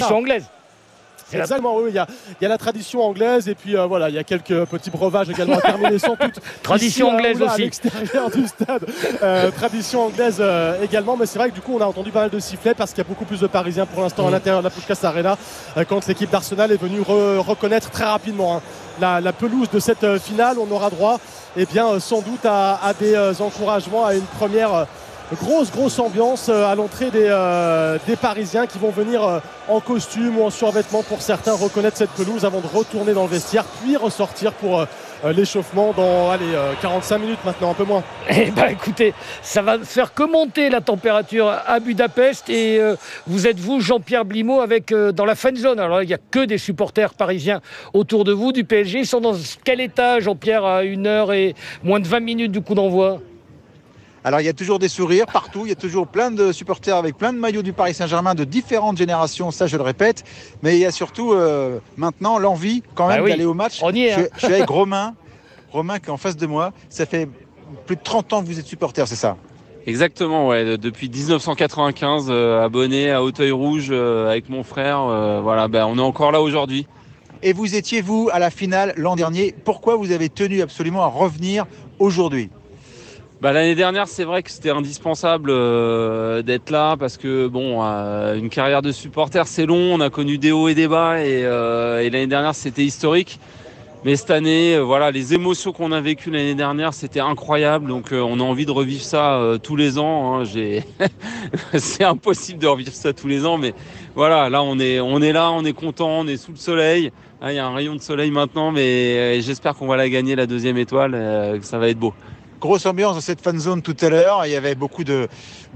Exactement, oui, il y a la tradition anglaise et puis il y a quelques petits breuvages également à terminer sans doute. Tradition anglaise aussi. À l'extérieur du stade, tradition anglaise également, mais c'est vrai que du coup on a entendu pas mal de sifflets parce qu'il y a beaucoup plus de Parisiens pour l'instant à l'intérieur de la Puskás Arena quand l'équipe d'Arsenal est venue reconnaître très rapidement la pelouse de cette finale. On aura droit sans doute à des encouragements, à une première... grosse ambiance à l'entrée des Parisiens qui vont venir en costume ou en survêtement pour certains reconnaître cette pelouse avant de retourner dans le vestiaire puis ressortir pour l'échauffement dans 45 minutes maintenant, un peu moins. Écoutez, ça va faire que monter la température à Budapest et vous êtes Jean-Pierre Blimaud dans la fan zone. Alors il n'y a que des supporters parisiens autour de vous du PSG. Ils sont dans quel état, Jean-Pierre, à 1h et moins de 20 minutes du coup d'envoi? Alors il y a toujours des sourires partout, il y a toujours plein de supporters avec plein de maillots du Paris Saint-Germain de différentes générations, ça je le répète, mais il y a surtout maintenant l'envie quand même d'aller au match. On y est, je suis avec Romain qui est en face de moi, ça fait plus de 30 ans que vous êtes supporter, c'est ça? Exactement, ouais, depuis 1995, abonné à Auteuil Rouge avec mon frère, on est encore là aujourd'hui. Et vous étiez vous à la finale l'an dernier, pourquoi vous avez tenu absolument à revenir aujourd'hui? L'année dernière, c'est vrai que c'était indispensable d'être là parce que une carrière de supporter, c'est long. On a connu des hauts et des bas et l'année dernière, c'était historique. Mais cette année, les émotions qu'on a vécues l'année dernière, c'était incroyable. Donc, on a envie de revivre ça tous les ans. C'est impossible de revivre ça tous les ans, mais là, on est là, on est content, on est sous le soleil. Il y a un rayon de soleil maintenant, mais j'espère qu'on va la gagner la deuxième étoile. Que ça va être beau. Grosse ambiance dans cette fan zone tout à l'heure. Il y avait beaucoup de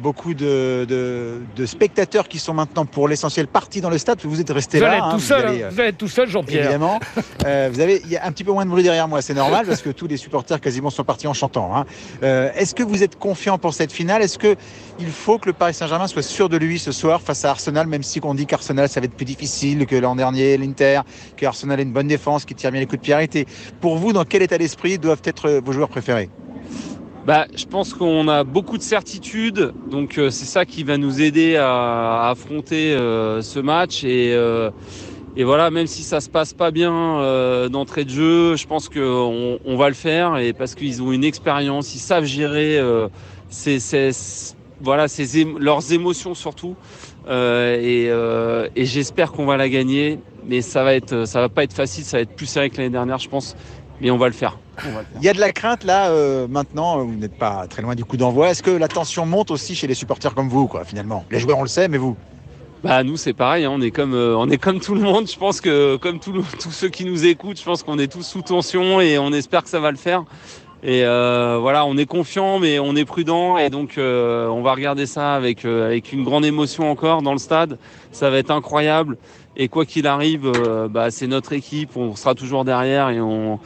spectateurs qui sont maintenant pour l'essentiel partis dans le stade. Vous êtes resté là. Vous allez être tout seul, Jean-Pierre. Évidemment. Il y a un petit peu moins de bruit derrière moi, c'est normal parce que tous les supporters quasiment sont partis en chantant. Est-ce que vous êtes confiant pour cette finale? Est-ce qu'il faut que le Paris Saint-Germain soit sûr de lui ce soir face à Arsenal, même si on dit qu'Arsenal ça va être plus difficile que l'an dernier, l'Inter, qu'Arsenal a une bonne défense qui tire bien les coups de pied arrêtés. Pour vous, dans quel état d'esprit doivent être vos joueurs préférés? Je pense qu'on a beaucoup de certitudes, donc c'est ça qui va nous aider à affronter ce match et même si ça se passe pas bien d'entrée de jeu, je pense qu'on va le faire et parce qu'ils ont une expérience, ils savent gérer leurs émotions surtout. et j'espère qu'on va la gagner, mais ça va pas être facile, ça va être plus serré que l'année dernière, je pense, mais on va le faire. Il y a de la crainte là maintenant, vous n'êtes pas très loin du coup d'envoi. Est-ce que la tension monte aussi chez les supporters comme vous, quoi, finalement? Les joueurs on le sait, mais vous? Bah nous c'est pareil, hein, on est comme tout le monde. Je pense que comme tous ceux qui nous écoutent, je pense qu'on est tous sous tension et on espère que ça va le faire. Et voilà, on est confiant, mais on est prudent et donc on va regarder ça avec une grande émotion encore dans le stade. Ça va être incroyable. Et quoi qu'il arrive, c'est notre équipe, on sera toujours derrière et on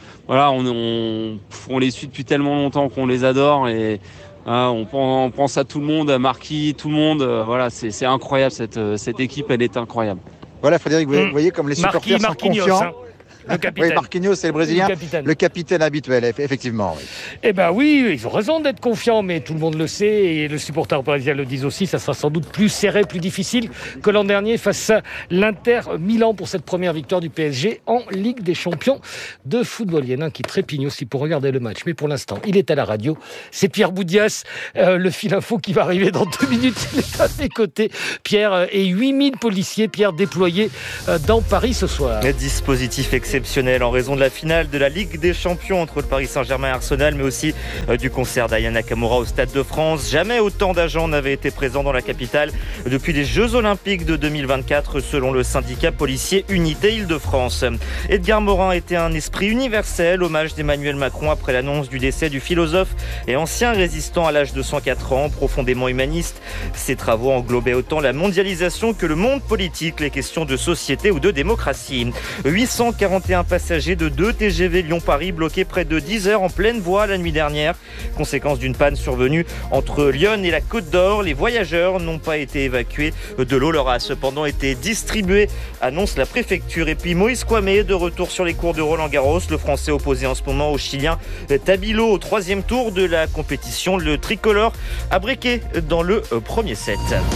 les suit depuis tellement longtemps qu'on les adore et on pense à tout le monde, à Marquis, tout le monde. Voilà, c'est incroyable cette équipe, elle est incroyable. Voilà, Frédéric, vous voyez comme les supporters sont confiants. Le capitaine. Oui, Marquinhos, c'est le Brésilien, le capitaine habituel, effectivement. Oui. Eh bien oui, ils ont raison d'être confiants, mais tout le monde le sait, et les supporters parisiens le disent aussi, ça sera sans doute plus serré, plus difficile que l'an dernier face à l'Inter Milan pour cette première victoire du PSG en Ligue des Champions de football. Il y en a un qui trépigne aussi pour regarder le match, mais pour l'instant, il est à la radio. C'est Pierre Boudias, le fil info qui va arriver dans 2 minutes. Il est à mes côtés. Pierre et 8000 policiers, Pierre, déployés dans Paris ce soir. Un dispositif exceptionnel en raison de la finale de la Ligue des Champions entre le Paris Saint-Germain et Arsenal, mais aussi du concert d'Aya Nakamura au Stade de France. Jamais autant d'agents n'avaient été présents dans la capitale depuis les Jeux Olympiques de 2024, selon le syndicat policier Unité Île-de-France. Edgar Morin était un esprit universel, hommage d'Emmanuel Macron après l'annonce du décès du philosophe et ancien résistant à l'âge de 104 ans, profondément humaniste. Ses travaux englobaient autant la mondialisation que le monde politique, les questions de société ou de démocratie. 841 passagers de 2 TGV Lyon-Paris bloqués près de 10 heures en pleine voie la nuit dernière. Conséquence d'une panne survenue entre Lyon et la Côte d'Or. Les voyageurs n'ont pas été évacués. De l'eau leur a cependant été distribuée, annonce la préfecture. Et puis Moïse Kouamé, de retour sur les cours de Roland-Garros. Le Français opposé en ce moment au Chilien Tabilo au 3e tour de la compétition. Le tricolore a breaké dans le premier set.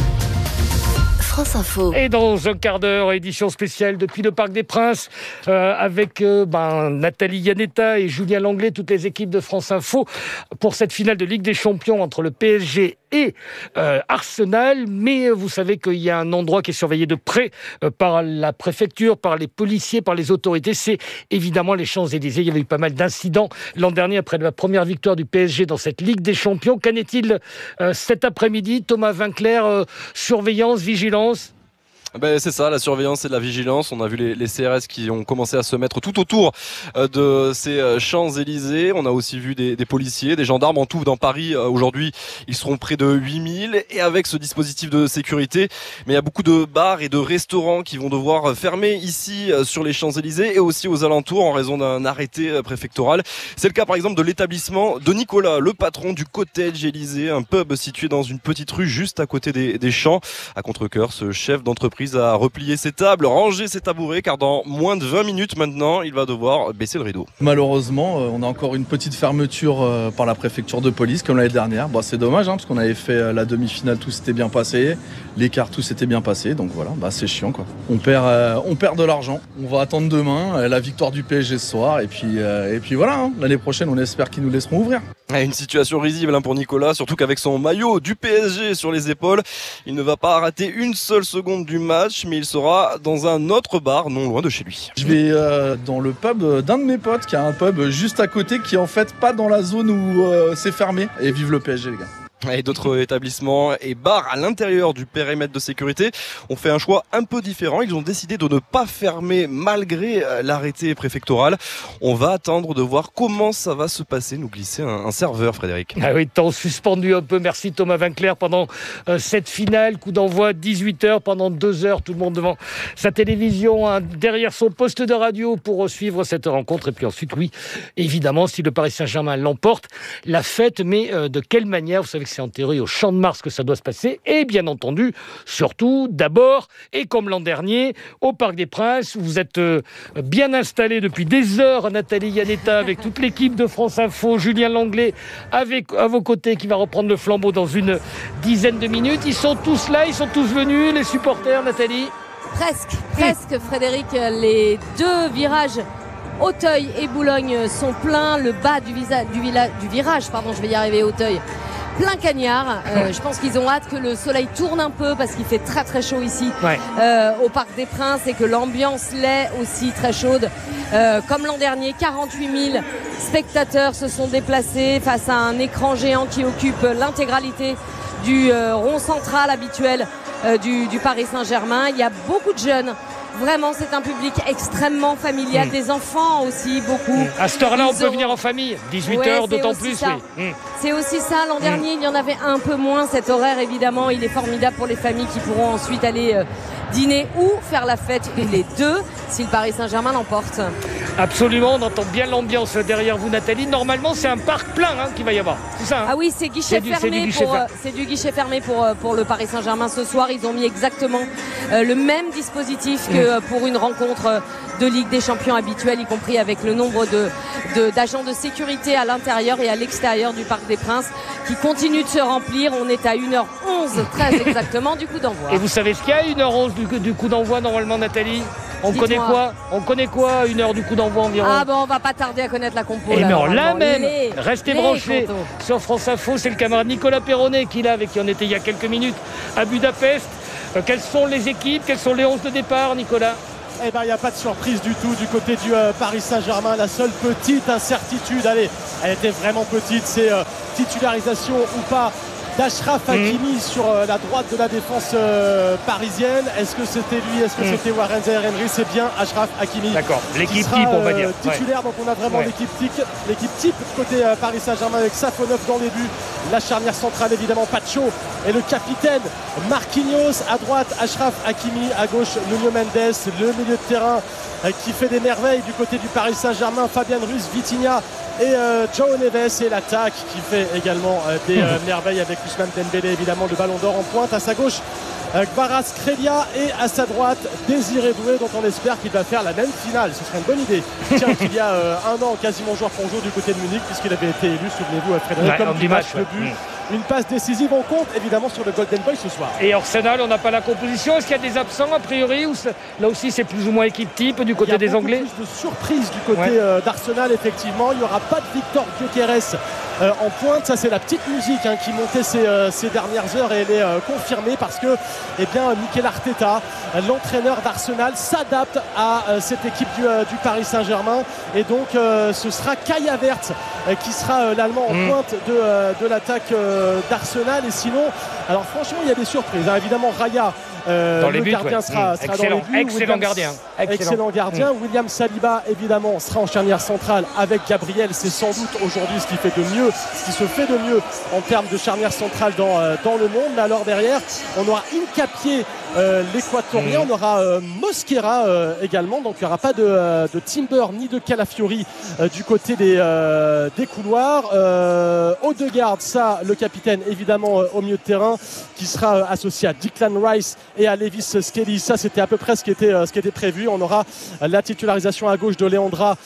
France Info. Et dans un quart d'heure, édition spéciale depuis le Parc des Princes avec Nathalie Yanetta et Julien Langlais, toutes les équipes de France Info pour cette finale de Ligue des Champions entre le PSG et Arsenal. Mais vous savez qu'il y a un endroit qui est surveillé de près par la préfecture, par les policiers, par les autorités. C'est évidemment les Champs-Élysées. Il y avait eu pas mal d'incidents l'an dernier après la première victoire du PSG dans cette Ligue des Champions. Qu'en est-il cet après-midi? Thomas Vinclair, surveillance, vigilance? C'est ça, la surveillance et la vigilance. On a vu les CRS qui ont commencé à se mettre tout autour de ces Champs-Élysées. On a aussi vu des policiers, des gendarmes. En tout, dans Paris, aujourd'hui, ils seront près de 8000. Et avec ce dispositif de sécurité, mais il y a beaucoup de bars et de restaurants qui vont devoir fermer ici sur les Champs-Élysées et aussi aux alentours en raison d'un arrêté préfectoral. C'est le cas par exemple de l'établissement de Nicolas, le patron du Cottage Élysée, un pub situé dans une petite rue juste à côté des Champs. À contre-cœur, ce chef d'entreprise a replié ses tables, rangé ses tabourets, car dans moins de 20 minutes maintenant, il va devoir baisser le rideau. Malheureusement, on a encore une petite fermeture par la préfecture de police, comme l'année dernière. C'est dommage, parce qu'on avait fait la demi-finale, tout s'était bien passé, l'écart, tout s'était bien passé, donc voilà, c'est chiant, quoi. On perd de l'argent. On va attendre demain la victoire du PSG ce soir, et puis voilà, l'année prochaine, on espère qu'ils nous laisseront ouvrir. Une situation risible pour Nicolas, surtout qu'avec son maillot du PSG sur les épaules, il ne va pas rater une seule seconde du match, mais il sera dans un autre bar non loin de chez lui. Je vais dans le pub d'un de mes potes qui a un pub juste à côté qui est en fait pas dans la zone où c'est fermé. Et vive le PSG, les gars. Et d'autres établissements et bars à l'intérieur du périmètre de sécurité ont fait un choix un peu différent. Ils ont décidé de ne pas fermer malgré l'arrêté préfectoral. On va attendre de voir comment ça va se passer, nous glisser un serveur, Frédéric. Ah oui, temps suspendu un peu. Merci Thomas Vinclair pendant cette finale. Coup d'envoi 18h pendant 2 heures. Tout le monde devant sa télévision, derrière son poste de radio pour suivre cette rencontre. Et puis ensuite, oui, évidemment, si le Paris Saint-Germain l'emporte, la fête, mais de quelle manière? Vous savez que c'est en théorie au Champ de Mars que ça doit se passer, et bien entendu, surtout, d'abord, et comme l'an dernier, au Parc des Princes, où vous êtes bien installés depuis des heures, Nathalie Yanetta, avec toute l'équipe de France Info, Julien Langlais, à vos côtés, qui va reprendre le flambeau dans une dizaine de minutes. Ils sont tous là, ils sont tous venus, les supporters, Nathalie? Presque, Frédéric. Les 2 virages Auteuil et Boulogne sont pleins. Le bas du virage, je vais y arriver, Auteuil, plein cagnard. Je pense qu'ils ont hâte que le soleil tourne un peu parce qu'il fait très très chaud ici au Parc des Princes et que l'ambiance l'est aussi très chaude. Comme l'an dernier, 48 000 spectateurs se sont déplacés face à un écran géant qui occupe l'intégralité du rond central habituel du Paris Saint-Germain. Il y a beaucoup de jeunes. Vraiment, c'est un public extrêmement familial, des enfants aussi, beaucoup. À cette heure-là, on peut venir en famille, 18h d'autant plus. C'est aussi ça, l'an dernier, il y en avait un peu moins. Cet horaire, évidemment, il est formidable pour les familles qui pourront ensuite aller dîner ou faire la fête, et les deux, si le Paris Saint-Germain l'emporte. Absolument, on entend bien l'ambiance derrière vous, Nathalie. Normalement, c'est un parc plein qu'il va y avoir. C'est ça. Ah oui, c'est guichet fermé. C'est du guichet fermé pour le Paris Saint-Germain ce soir. Ils ont mis exactement le même dispositif que pour une rencontre de Ligue des Champions habituelle, y compris avec le nombre d'agents de sécurité à l'intérieur et à l'extérieur du Parc des Princes qui continue de se remplir. On est à 1h11 très exactement du coup d'envoi. Et vous savez ce qu'il y a 1h11 du coup d'envoi normalement, Nathalie? On connaît quoi 1 heure du coup d'envoi environ? Ah bon, on va pas tarder à connaître la compo. Et non, là même, restez branchés sur France Info, c'est le camarade Nicolas Perronnet qui est là, avec qui on était il y a quelques minutes à Budapest. Quelles sont les équipes, quels sont les 11 de départ, Nicolas? Eh ben, il n'y a pas de surprise du tout du côté du Paris Saint-Germain. La seule petite incertitude, allez, elle était vraiment petite, c'est titularisation ou pas d'Achraf Hakimi sur la droite de la défense parisienne. Est-ce que c'était lui? Est-ce que c'était Warren Zaïre-Emery? C'est bien Achraf Hakimi. D'accord, l'équipe type, on va dire. Titulaire, donc on a vraiment l'équipe type côté Paris Saint-Germain avec Safonov dans les buts. La charnière centrale, évidemment, Pacho et le capitaine Marquinhos. À droite, Achraf Hakimi. À gauche, Nuno Mendes. Le milieu de terrain qui fait des merveilles du côté du Paris Saint-Germain. Fabien Ruiz, Vitinha et João Neves. Et l'attaque qui fait également des merveilles avec Ousmane Dembélé, évidemment, le ballon d'or en pointe. À sa gauche, Kvaratskhelia, et à sa droite, Désiré Doué, dont on espère qu'il va faire la même finale. Ce serait une bonne idée. Tiens, qu'il y a un an, quasiment joueur pour jour du côté de Munich, puisqu'il avait été élu, souvenez-vous, Frédéric, comme du match, le but. Une passe décisive, on compte évidemment sur le Golden Boy ce soir. Et Arsenal, on n'a pas la composition. Est-ce qu'il y a des absents a priori, ou là aussi c'est plus ou moins équipe type du côté des Anglais? Il y a beaucoup plus de surprises du côté d'Arsenal, effectivement. Il n'y aura pas de Victor Gyökeres en pointe. Ça, c'est la petite musique qui montait ces dernières heures, et elle est confirmée parce que Mikel Arteta, l'entraîneur d'Arsenal, s'adapte à cette équipe du Paris Saint-Germain, et donc ce sera Kai Havertz qui sera l'Allemand en pointe de l'attaque d'Arsenal. Et sinon, alors franchement, il y a des surprises. Évidemment, Raya, le gardien sera dans les buts. Excellent gardien. Excellent gardien. William Saliba, évidemment, sera en charnière centrale avec Gabriel. C'est sans doute aujourd'hui ce qui se fait de mieux en termes de charnière centrale dans le monde. Mais alors derrière, on aura Hincapié, l'équatorien, on aura Mosquera également. Donc il n'y aura pas de Timber ni de Calafiori du côté des couloirs. Odegaard, ça, le capitaine, évidemment, au milieu de terrain, qui sera associé à Declan Rice et à Lewis Skelly. Ça, c'était à peu près ce qui était prévu. On aura la titularisation à gauche de Leandra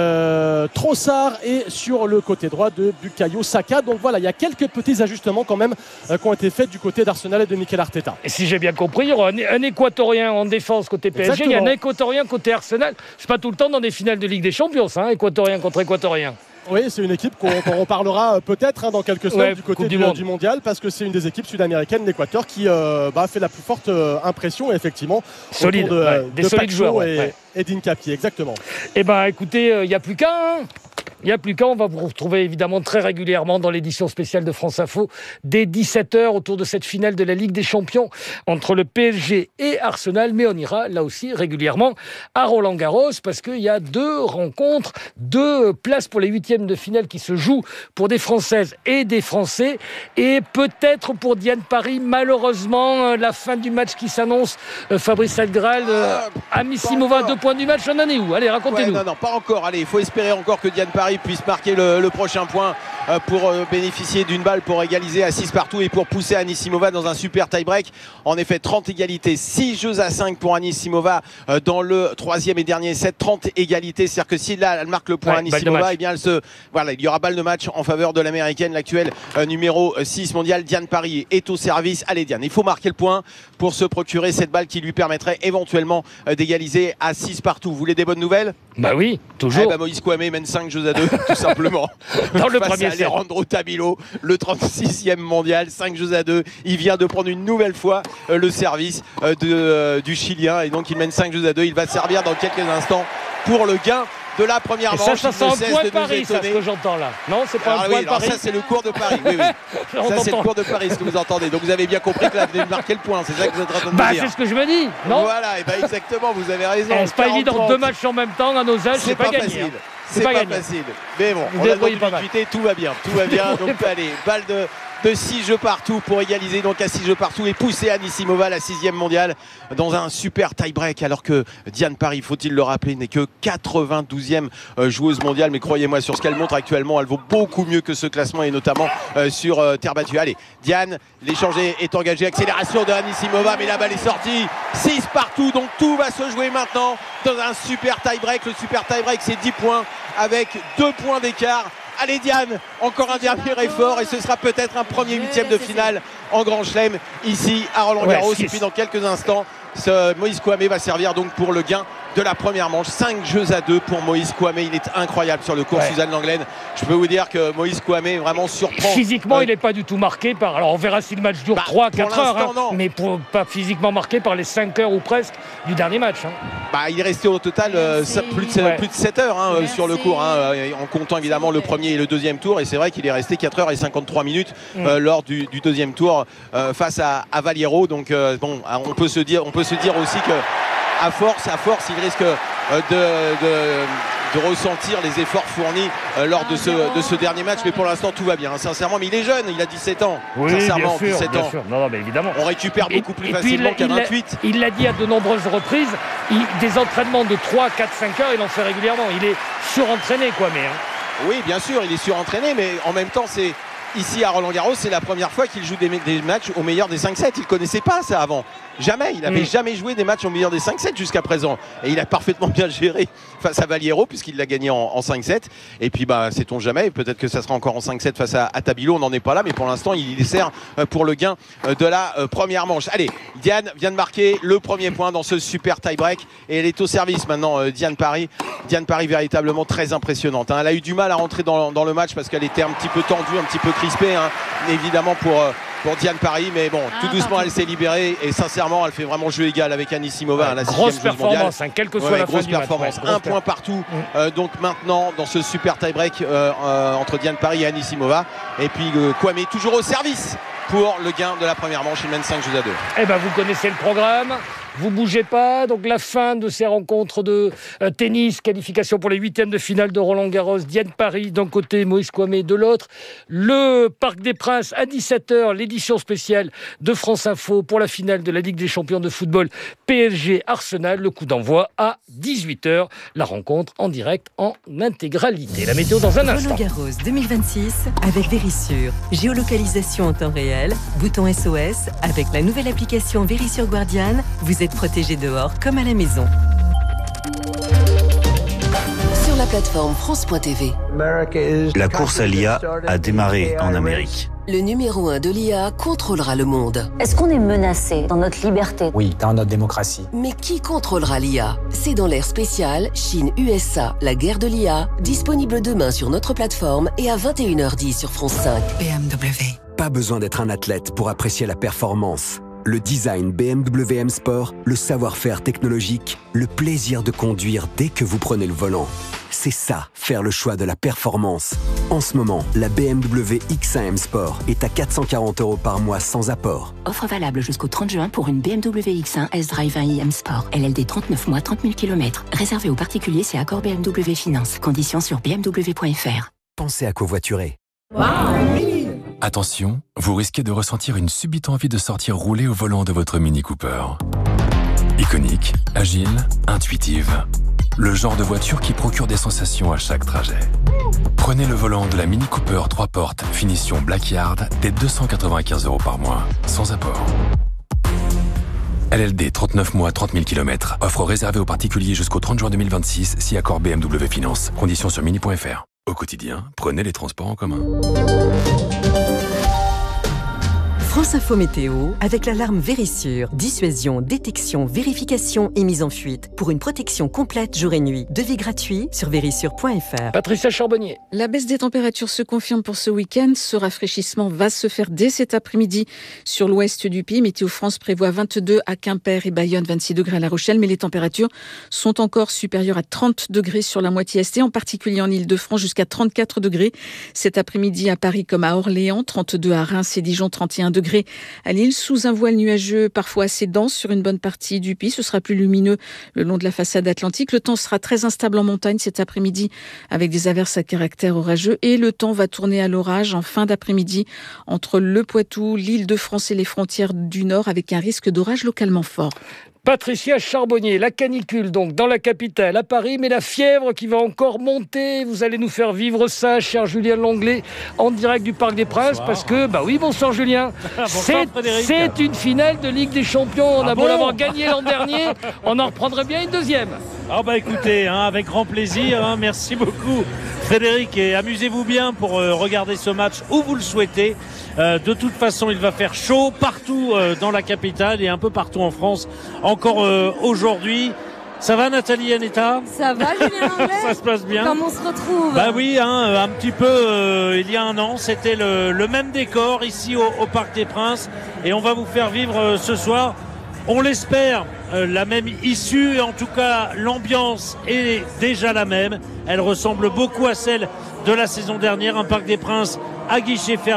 Trossard, et sur le côté droit de Bukayo Saka. Donc voilà, il y a quelques petits ajustements quand même qui ont été faits du côté d'Arsenal et de Mikel Arteta. Et si j'ai bien compris, il y aura un Équatorien en défense côté PSG. Exactement. Il y a un Équatorien côté Arsenal. C'est pas tout le temps dans des finales de Ligue des Champions, ça, Équatorien contre Équatorien. Oui, c'est une équipe qu'on reparlera peut-être dans quelques semaines du côté du mondial, parce que c'est une des équipes sud-américaines, l'Équateur, qui fait la plus forte impression, effectivement, solide, de solides joueurs et d'Hincapié, exactement. Eh bien, écoutez, il n'y a plus qu'un. Il n'y a plus qu'à, on va vous retrouver évidemment très régulièrement dans l'édition spéciale de France Info dès 17h autour de cette finale de la Ligue des Champions entre le PSG et Arsenal. Mais on ira là aussi régulièrement à Roland-Garros, parce qu'il y a 2 rencontres, 2 places pour les 8e de finale qui se jouent pour des Françaises et des Français. Et peut-être pour Diane Paris, malheureusement, la fin du match qui s'annonce. Fabrice Salgral, Amisimova, 2 points du match, on en est où? Allez, racontez-nous. Non, pas encore. Allez, il faut espérer encore que Diane Paris puisse marquer le prochain point pour bénéficier d'une balle pour égaliser à 6 partout et pour pousser Anisimova dans un super tie-break. En effet, 30 égalités, 6-5 pour Anisimova dans le 3e et dernier set. 30 égalités, c'est-à-dire que si là elle marque le point Anisimova, il y aura balle de match en faveur de l'américaine, l'actuelle numéro 6 mondial. Diane Paris est au service. Allez Diane, il faut marquer le point pour se procurer cette balle qui lui permettrait éventuellement d'égaliser à 6 partout. Vous voulez des bonnes nouvelles? Bah oui, toujours. Moïse Kouamé mène 5 jeux à 2, tout simplement. Dans le face premier à set. Alejandro Tabilo, le 36e mondial, 5 jeux à 2. Il vient de prendre une nouvelle fois le service du Chilien. Et donc il mène 5 jeux à 2. Il va servir dans quelques instants pour le gain de la première manche. Ça sent un point de Paris, ça, ce que j'entends là. Non, c'est pas un point de Paris. Ça, c'est le cours de Paris. Oui. Ça, c'est le cours de Paris, ce que vous entendez. Donc, vous avez bien compris que là, vous venez de marquer le point. C'est ça que vous êtes en train de me dire. C'est ce que je me dis, non? Voilà, et exactement, vous avez raison. C'est pas évident, 2 matchs en même temps, à nos âges, c'est pas gagné. C'est pas facile. Mais bon, on a de l'ubiquité, tout va bien. Tout va bien. Donc, allez, balle de 6 jeux partout pour égaliser, donc à 6 jeux partout, et pousser Anisimova, la 6e mondiale, dans un super tie-break, alors que Diane Parry, faut-il le rappeler, n'est que 92e joueuse mondiale, mais croyez-moi, sur ce qu'elle montre actuellement, elle vaut beaucoup mieux que ce classement, et notamment sur terre battue. Allez, Diane, l'échange est engagé, accélération de Anisimova, mais la balle est sortie, 6 partout, donc tout va se jouer maintenant dans un super tie-break. Le super tie-break, c'est 10 points avec 2 points d'écart. Allez Diane, encore un dernier effort et ce sera peut-être un premier 8e de finale en Grand Chelem ici à Roland-Garros. Et puis dans quelques instants, Moïse Kouamé va servir donc pour le gain de la première manche. 5 jeux à 2 pour Moïse Kouamé. Il est incroyable sur le court Suzanne Lenglen. Je peux vous dire que Moïse Kouamé vraiment surprend. Physiquement, il n'est pas du tout marqué par... Alors on verra si le match dure 3-4 heures. Mais pas physiquement marqué par les 5 heures ou presque du dernier match. Il est resté au total plus de 7 heures sur le court, en comptant évidemment le premier et le deuxième tour. Et c'est vrai qu'il est resté 4 heures et 53 minutes lors du deuxième tour face à Valliero. Donc on peut se dire aussi que à force, il risque de ressentir les efforts fournis lors de ce dernier match. Mais pour l'instant, tout va bien, sincèrement. Mais il est jeune, il a 17 ans. Oui, sincèrement, bien sûr, 17 ans. Non, mais évidemment. On récupère beaucoup plus facilement qu'à 28. Il l'a dit à de nombreuses reprises, des entraînements de 3, 4, 5 heures, il en fait régulièrement. Il est surentraîné, Kouamé. Oui, bien sûr, il est surentraîné, mais en même temps, ici à Roland-Garros, c'est la première fois qu'il joue des matchs au meilleur des 5-7. Il ne connaissait pas ça avant. Jamais. Il n'avait jamais joué des matchs au meilleur des 5-7 jusqu'à présent. Et il a parfaitement bien géré face à Valliero puisqu'il l'a gagné en 5-7. Et puis, sait-on jamais. Peut-être que ça sera encore en 5-7 face à Tabilo. On n'en est pas là. Mais pour l'instant, il sert pour le gain de la première manche. Allez, Diane vient de marquer le premier point dans ce super tie-break. Et elle est au service maintenant, Diane Parry. Diane Parry, véritablement très impressionnante. Elle a eu du mal à rentrer dans le match parce qu'elle était un petit peu tendue, un petit peu crispée. Évidemment pour Diane Parry, mais bon, tout doucement elle s'est libérée et sincèrement elle fait vraiment jeu égal avec Anisimova, la 6e grosse performance, quelle que soit la fin du match. Un point partout, donc maintenant dans ce super tie-break entre Diane Parry et Anisimova, et puis Kouamé toujours au service pour le gain de la première manche. Il mène 5 jeux à 2. Eh ben vous connaissez le programme. Vous bougez pas, donc la fin de ces rencontres de tennis, qualification pour les 8e de finale de Roland-Garros, Diane Parry d'un côté, Moïse Kouamé de l'autre. Le Parc des Princes à 17h, l'édition spéciale de France Info pour la finale de la Ligue des Champions de football PSG Arsenal. Le coup d'envoi à 18h, la rencontre en direct en intégralité. La météo dans un instant. Roland-Garros 2026 avec Vérissure. Géolocalisation en temps réel, bouton SOS avec la nouvelle application Vérissure Guardian. Vous êtes protégé dehors comme à la maison. Sur la plateforme France.tv. La course à l'IA a démarré en Amérique. Le numéro 1 de l'IA contrôlera le monde. Est-ce qu'on est menacé dans notre liberté? Oui, dans notre démocratie. Mais qui contrôlera l'IA? C'est dans l'ère spéciale Chine-USA, la guerre de l'IA, disponible demain sur notre plateforme et à 21h10 sur France 5. BMW. Pas besoin d'être un athlète pour apprécier la performance. Le design BMW M Sport, le savoir-faire technologique, le plaisir de conduire dès que vous prenez le volant. C'est ça, faire le choix de la performance. En ce moment, la BMW X1 M Sport est à 440 € par mois sans apport. Offre valable jusqu'au 30 juin pour une BMW X1 S-Drive 1i M Sport. LLD 39 mois, 30 000 km. Réservé aux particuliers, c'est accord BMW Finance. Conditions sur bmw.fr. Pensez à covoiturer. Attention, vous risquez de ressentir une subite envie de sortir rouler au volant de votre Mini Cooper. Iconique, agile, intuitive. Le genre de voiture qui procure des sensations à chaque trajet. Prenez le volant de la Mini Cooper 3 portes, finition Blackyard, dès 295 € par mois, sans apport. LLD 39 mois, 30 000 km. Offre réservée aux particuliers jusqu'au 30 juin 2026, si accord BMW Finance. Conditions sur mini.fr. Au quotidien, prenez les transports en commun. France Info Météo avec l'alarme Vérissure. Dissuasion, détection, vérification et mise en fuite. Pour une protection complète jour et nuit. Devis gratuit sur vérissure.fr. Patricia Charbonnier. La baisse des températures se confirme pour ce week-end. Ce rafraîchissement va se faire dès cet après-midi sur l'ouest du pays. Météo France prévoit 22 à Quimper et Bayonne, 26 degrés à La Rochelle. Mais les températures sont encore supérieures à 30 degrés sur la moitié est, en particulier en Ile-de-France, jusqu'à 34 degrés. Cet après-midi à Paris comme à Orléans, 32 à Reims et Dijon, 31 degrés à Lille, sous un voile nuageux parfois assez dense sur une bonne partie du pays. Ce sera plus lumineux le long de la façade atlantique. Le temps sera très instable en montagne cet après-midi avec des averses à caractère orageux et le temps va tourner à l'orage en fin d'après-midi entre le Poitou, l'Île-de-France et les frontières du Nord avec un risque d'orage localement fort. Patricia Charbonnier, la canicule donc dans la capitale à Paris, mais la fièvre qui va encore monter. Vous allez nous faire vivre ça, cher Julien Lenglet, en direct du Parc des Princes, bonsoir. Parce que, bah oui, bonsoir Julien, c'est une finale de Ligue des Champions. On a beau l'avoir gagné l'an dernier, on en reprendrait bien une deuxième. Ah bah écoutez, avec grand plaisir, merci beaucoup Frédéric, et amusez-vous bien pour regarder ce match où vous le souhaitez. De toute façon, il va faire chaud partout dans la capitale et un peu partout en France, encore aujourd'hui. Ça va Nathalie Aneta ? Ça va Julien Lenglet ? Ça se passe bien. Comme on se retrouve ? Bah oui, un petit peu il y a un an, c'était le même décor ici au Parc des Princes et on va vous faire vivre ce soir, on l'espère, la même issue. En tout cas, l'ambiance est déjà la même. Elle ressemble beaucoup à celle de la saison dernière, un Parc des Princes à guichet fermé.